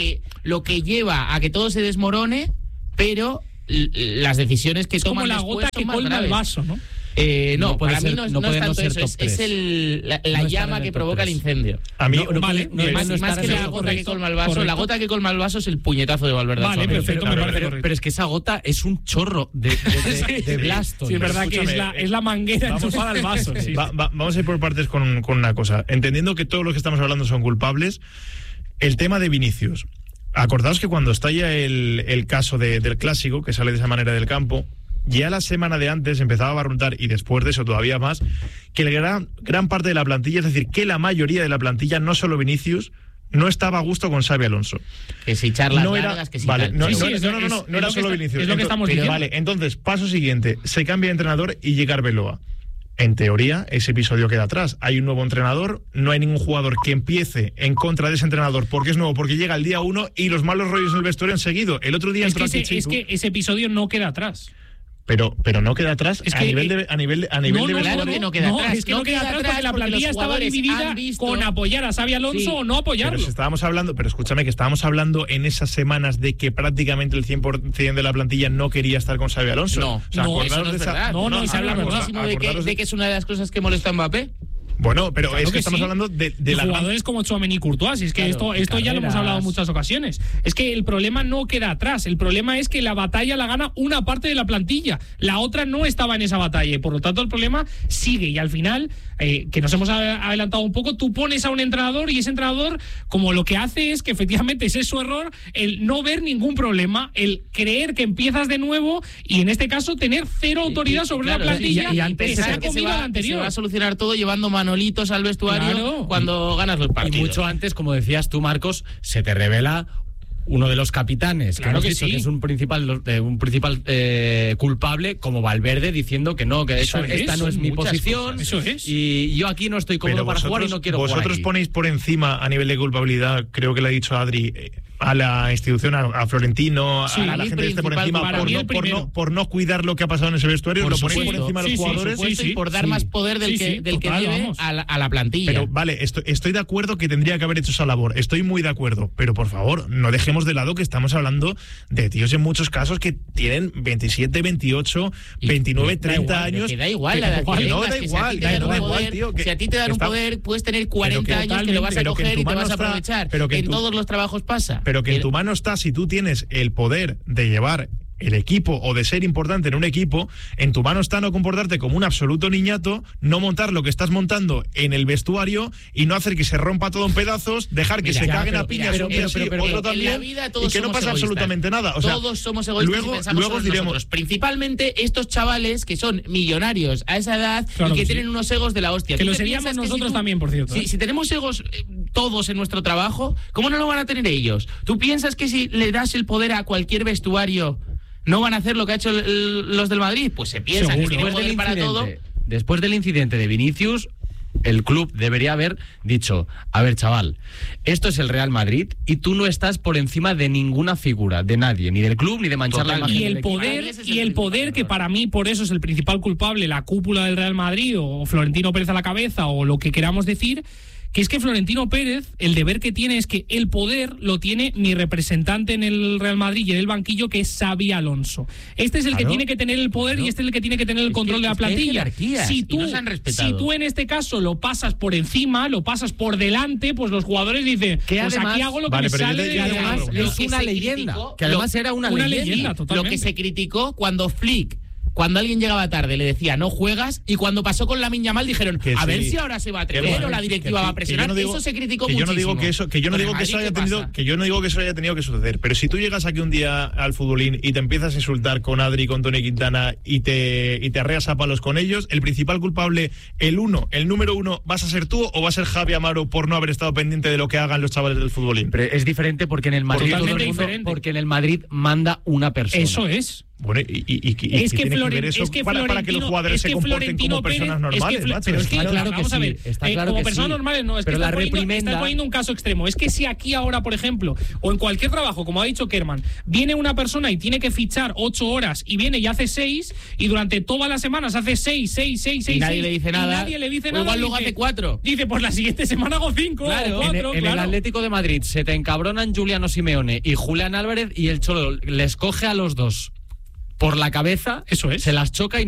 [SPEAKER 2] lo que lleva a que todo se desmorone, pero las decisiones que toman
[SPEAKER 1] después
[SPEAKER 2] como la gota
[SPEAKER 1] que colma el vaso, ¿no?
[SPEAKER 2] No, para mí no es tanto eso, es la llama que provoca el incendio.
[SPEAKER 3] A mí,
[SPEAKER 2] más que la gota que colma el vaso, la gota que colma el vaso es el puñetazo de Valverde.
[SPEAKER 1] Vale, perfecto, me parece correcto.
[SPEAKER 4] Pero es que esa gota es un chorro de blastos.
[SPEAKER 1] Sí, es verdad que es la manguera enchufada al vaso. Sí.
[SPEAKER 3] Vamos a ir por partes con una cosa. Entendiendo que todos los que estamos hablando son culpables, el tema de Vinicius. Acordaos que cuando estalla el caso del Clásico, que sale de esa manera del campo, ya la semana de antes empezaba a barruntar, y después de eso todavía más, que gran parte de la plantilla, es decir, que la mayoría de la plantilla, no solo Vinicius, no estaba a gusto con Xabi Alonso.
[SPEAKER 2] Que si charlas largas, que si
[SPEAKER 3] vale,
[SPEAKER 2] tal.
[SPEAKER 3] no era solo Vinicius.
[SPEAKER 1] Es lo que estamos diciendo.
[SPEAKER 3] Vale, entonces, paso siguiente, se cambia de entrenador y llega Arbeloa. En teoría, ese episodio queda atrás. Hay un nuevo entrenador, no hay ningún jugador que empiece en contra de ese entrenador porque es nuevo, porque llega el día 1 y los malos rollos en el vestuario han seguido. El otro día entró
[SPEAKER 1] es que ese episodio no queda atrás.
[SPEAKER 3] Pero no queda atrás a nivel de
[SPEAKER 2] claro que no queda atrás.
[SPEAKER 1] Es que no queda atrás porque la plantilla estaba dividida con apoyar a Xabi Alonso o no apoyarlo.
[SPEAKER 3] Pero escúchame, que estábamos hablando en esas semanas de que prácticamente el 100% de la plantilla no quería estar con Xabi Alonso.
[SPEAKER 2] No, eso no es verdad. No, se habla muchísimo de que es una de las cosas que molesta a Mbappé.
[SPEAKER 3] Bueno, pero claro, es que estamos hablando de
[SPEAKER 1] jugadores como Tchouaméni y Courtois. Es que esto ya lo hemos hablado en muchas ocasiones. Es que el problema no queda atrás. El problema es que la batalla la gana una parte de la plantilla. La otra no estaba en esa batalla. Y por lo tanto, el problema sigue. Y al final, que nos hemos adelantado un poco, tú pones a un entrenador y ese entrenador, como lo que hace es que efectivamente ese es su error, el no ver ningún problema, el creer que empiezas de nuevo y en este caso tener cero autoridad sobre la plantilla
[SPEAKER 2] y antes
[SPEAKER 1] que se ha comido al anterior.
[SPEAKER 2] Se va a solucionar todo llevando manolitos al vestuario cuando ganas los partidos.
[SPEAKER 4] Y mucho antes, como decías tú, Marcos, se te revela uno de los capitanes,
[SPEAKER 1] claro
[SPEAKER 4] que es un principal culpable, como Valverde, diciendo que no, que esta no es mi posición.
[SPEAKER 1] Eso es.
[SPEAKER 4] Y yo aquí no estoy cómodo para jugar y no quiero jugar.
[SPEAKER 3] Vosotros ponéis por encima, a nivel de culpabilidad, creo que lo ha dicho Adri, a la institución, a Florentino, a la gente que esté por encima, por no cuidar lo que ha pasado en ese vestuario, lo ponéis por encima de los jugadores.
[SPEAKER 2] Y por dar más poder del que debe a la plantilla.
[SPEAKER 3] Pero vale, estoy de acuerdo que tendría que haber hecho esa labor, estoy muy de acuerdo, pero por favor, no dejemos de lado que estamos hablando de tíos en muchos casos que tienen 27, 28, 29, 30 años.
[SPEAKER 2] Que da igual, tío. Si a ti te dan un poder, puedes tener 40 años que lo vas a coger y te vas a aprovechar. En todos los trabajos pasa.
[SPEAKER 3] Pero que en tu mano está, si tú tienes el poder de llevar el equipo o de ser importante en un equipo, en tu mano está no comportarte como un absoluto niñato, no montar lo que estás montando en el vestuario y no hacer que se rompa todo en pedazos, dejar que se caguen a piñas otro también, y que no pasa absolutamente nada. O sea,
[SPEAKER 2] todos somos egoístas y pensamos solo en nosotros. Principalmente estos chavales que son millonarios a esa edad y que tienen unos egos de la hostia.
[SPEAKER 1] Que lo seríamos nosotros también, por cierto.
[SPEAKER 2] Si tenemos egos todos en nuestro trabajo, ¿cómo no lo van a tener ellos? ¿Tú piensas que si le das el poder a cualquier vestuario no van a hacer lo que ha hecho los del Madrid? Pues se piensa que tienen poder para todo.
[SPEAKER 4] Después del incidente de Vinicius, el club debería haber dicho: a ver, chaval, esto es el Real Madrid y tú no estás por encima de ninguna figura, de nadie, ni del club, ni de manchar la imagen.
[SPEAKER 1] Y el poder que para mí por eso es el principal culpable, la cúpula del Real Madrid o Florentino Pérez a la cabeza o lo que queramos decir, que es que Florentino Pérez, el deber que tiene es que el poder lo tiene mi representante en el Real Madrid y en el banquillo, que es Xabi Alonso. Este es el que tiene que tener el poder y este es el que tiene que tener el control de la plantilla. Si tú en este caso lo pasas por encima, lo pasas por delante, pues los jugadores dicen, pues
[SPEAKER 4] además,
[SPEAKER 1] aquí hago lo que me sale.
[SPEAKER 4] Y además es una leyenda. Que además era una leyenda.
[SPEAKER 2] Lo que se criticó cuando Flick, cuando alguien llegaba tarde, le decía no juegas, y cuando pasó con Lamine Yamal dijeron a ver si ahora se va a atrever o la directiva va a presionar. Eso se criticó muchísimo.
[SPEAKER 3] Yo no digo que eso haya tenido que suceder, pero si tú llegas aquí un día al futbolín y te empiezas a insultar con Adri, con Toni Quintana y te arreas a palos con ellos, el principal culpable, el número uno, ¿vas a ser tú o va a ser Javi Amaro por no haber estado pendiente de lo que hagan los chavales del futbolín?
[SPEAKER 4] Pero es diferente porque en el Madrid porque en el Madrid manda una persona.
[SPEAKER 1] Eso es.
[SPEAKER 3] Bueno, y
[SPEAKER 1] es que
[SPEAKER 3] tiene que ver eso para que los jugadores se comporten como personas normales, macho.
[SPEAKER 1] Vamos a ver, como personas normales no, es que estás poniendo un caso extremo. Es que si aquí ahora, por ejemplo, o en cualquier trabajo, como ha dicho Kerman, viene una persona y tiene que fichar 8 horas y viene y hace 6, y durante todas las semanas hace 6, y
[SPEAKER 2] nadie le dice nada. Igual luego hace 4.
[SPEAKER 1] Dice, pues la siguiente semana hago 5 o 4.
[SPEAKER 4] En el Atlético de Madrid se te encabronan Juliano Simeone y Julián Álvarez, y el Cholo les coge a los dos por la cabeza,
[SPEAKER 1] eso es,
[SPEAKER 4] se las choca y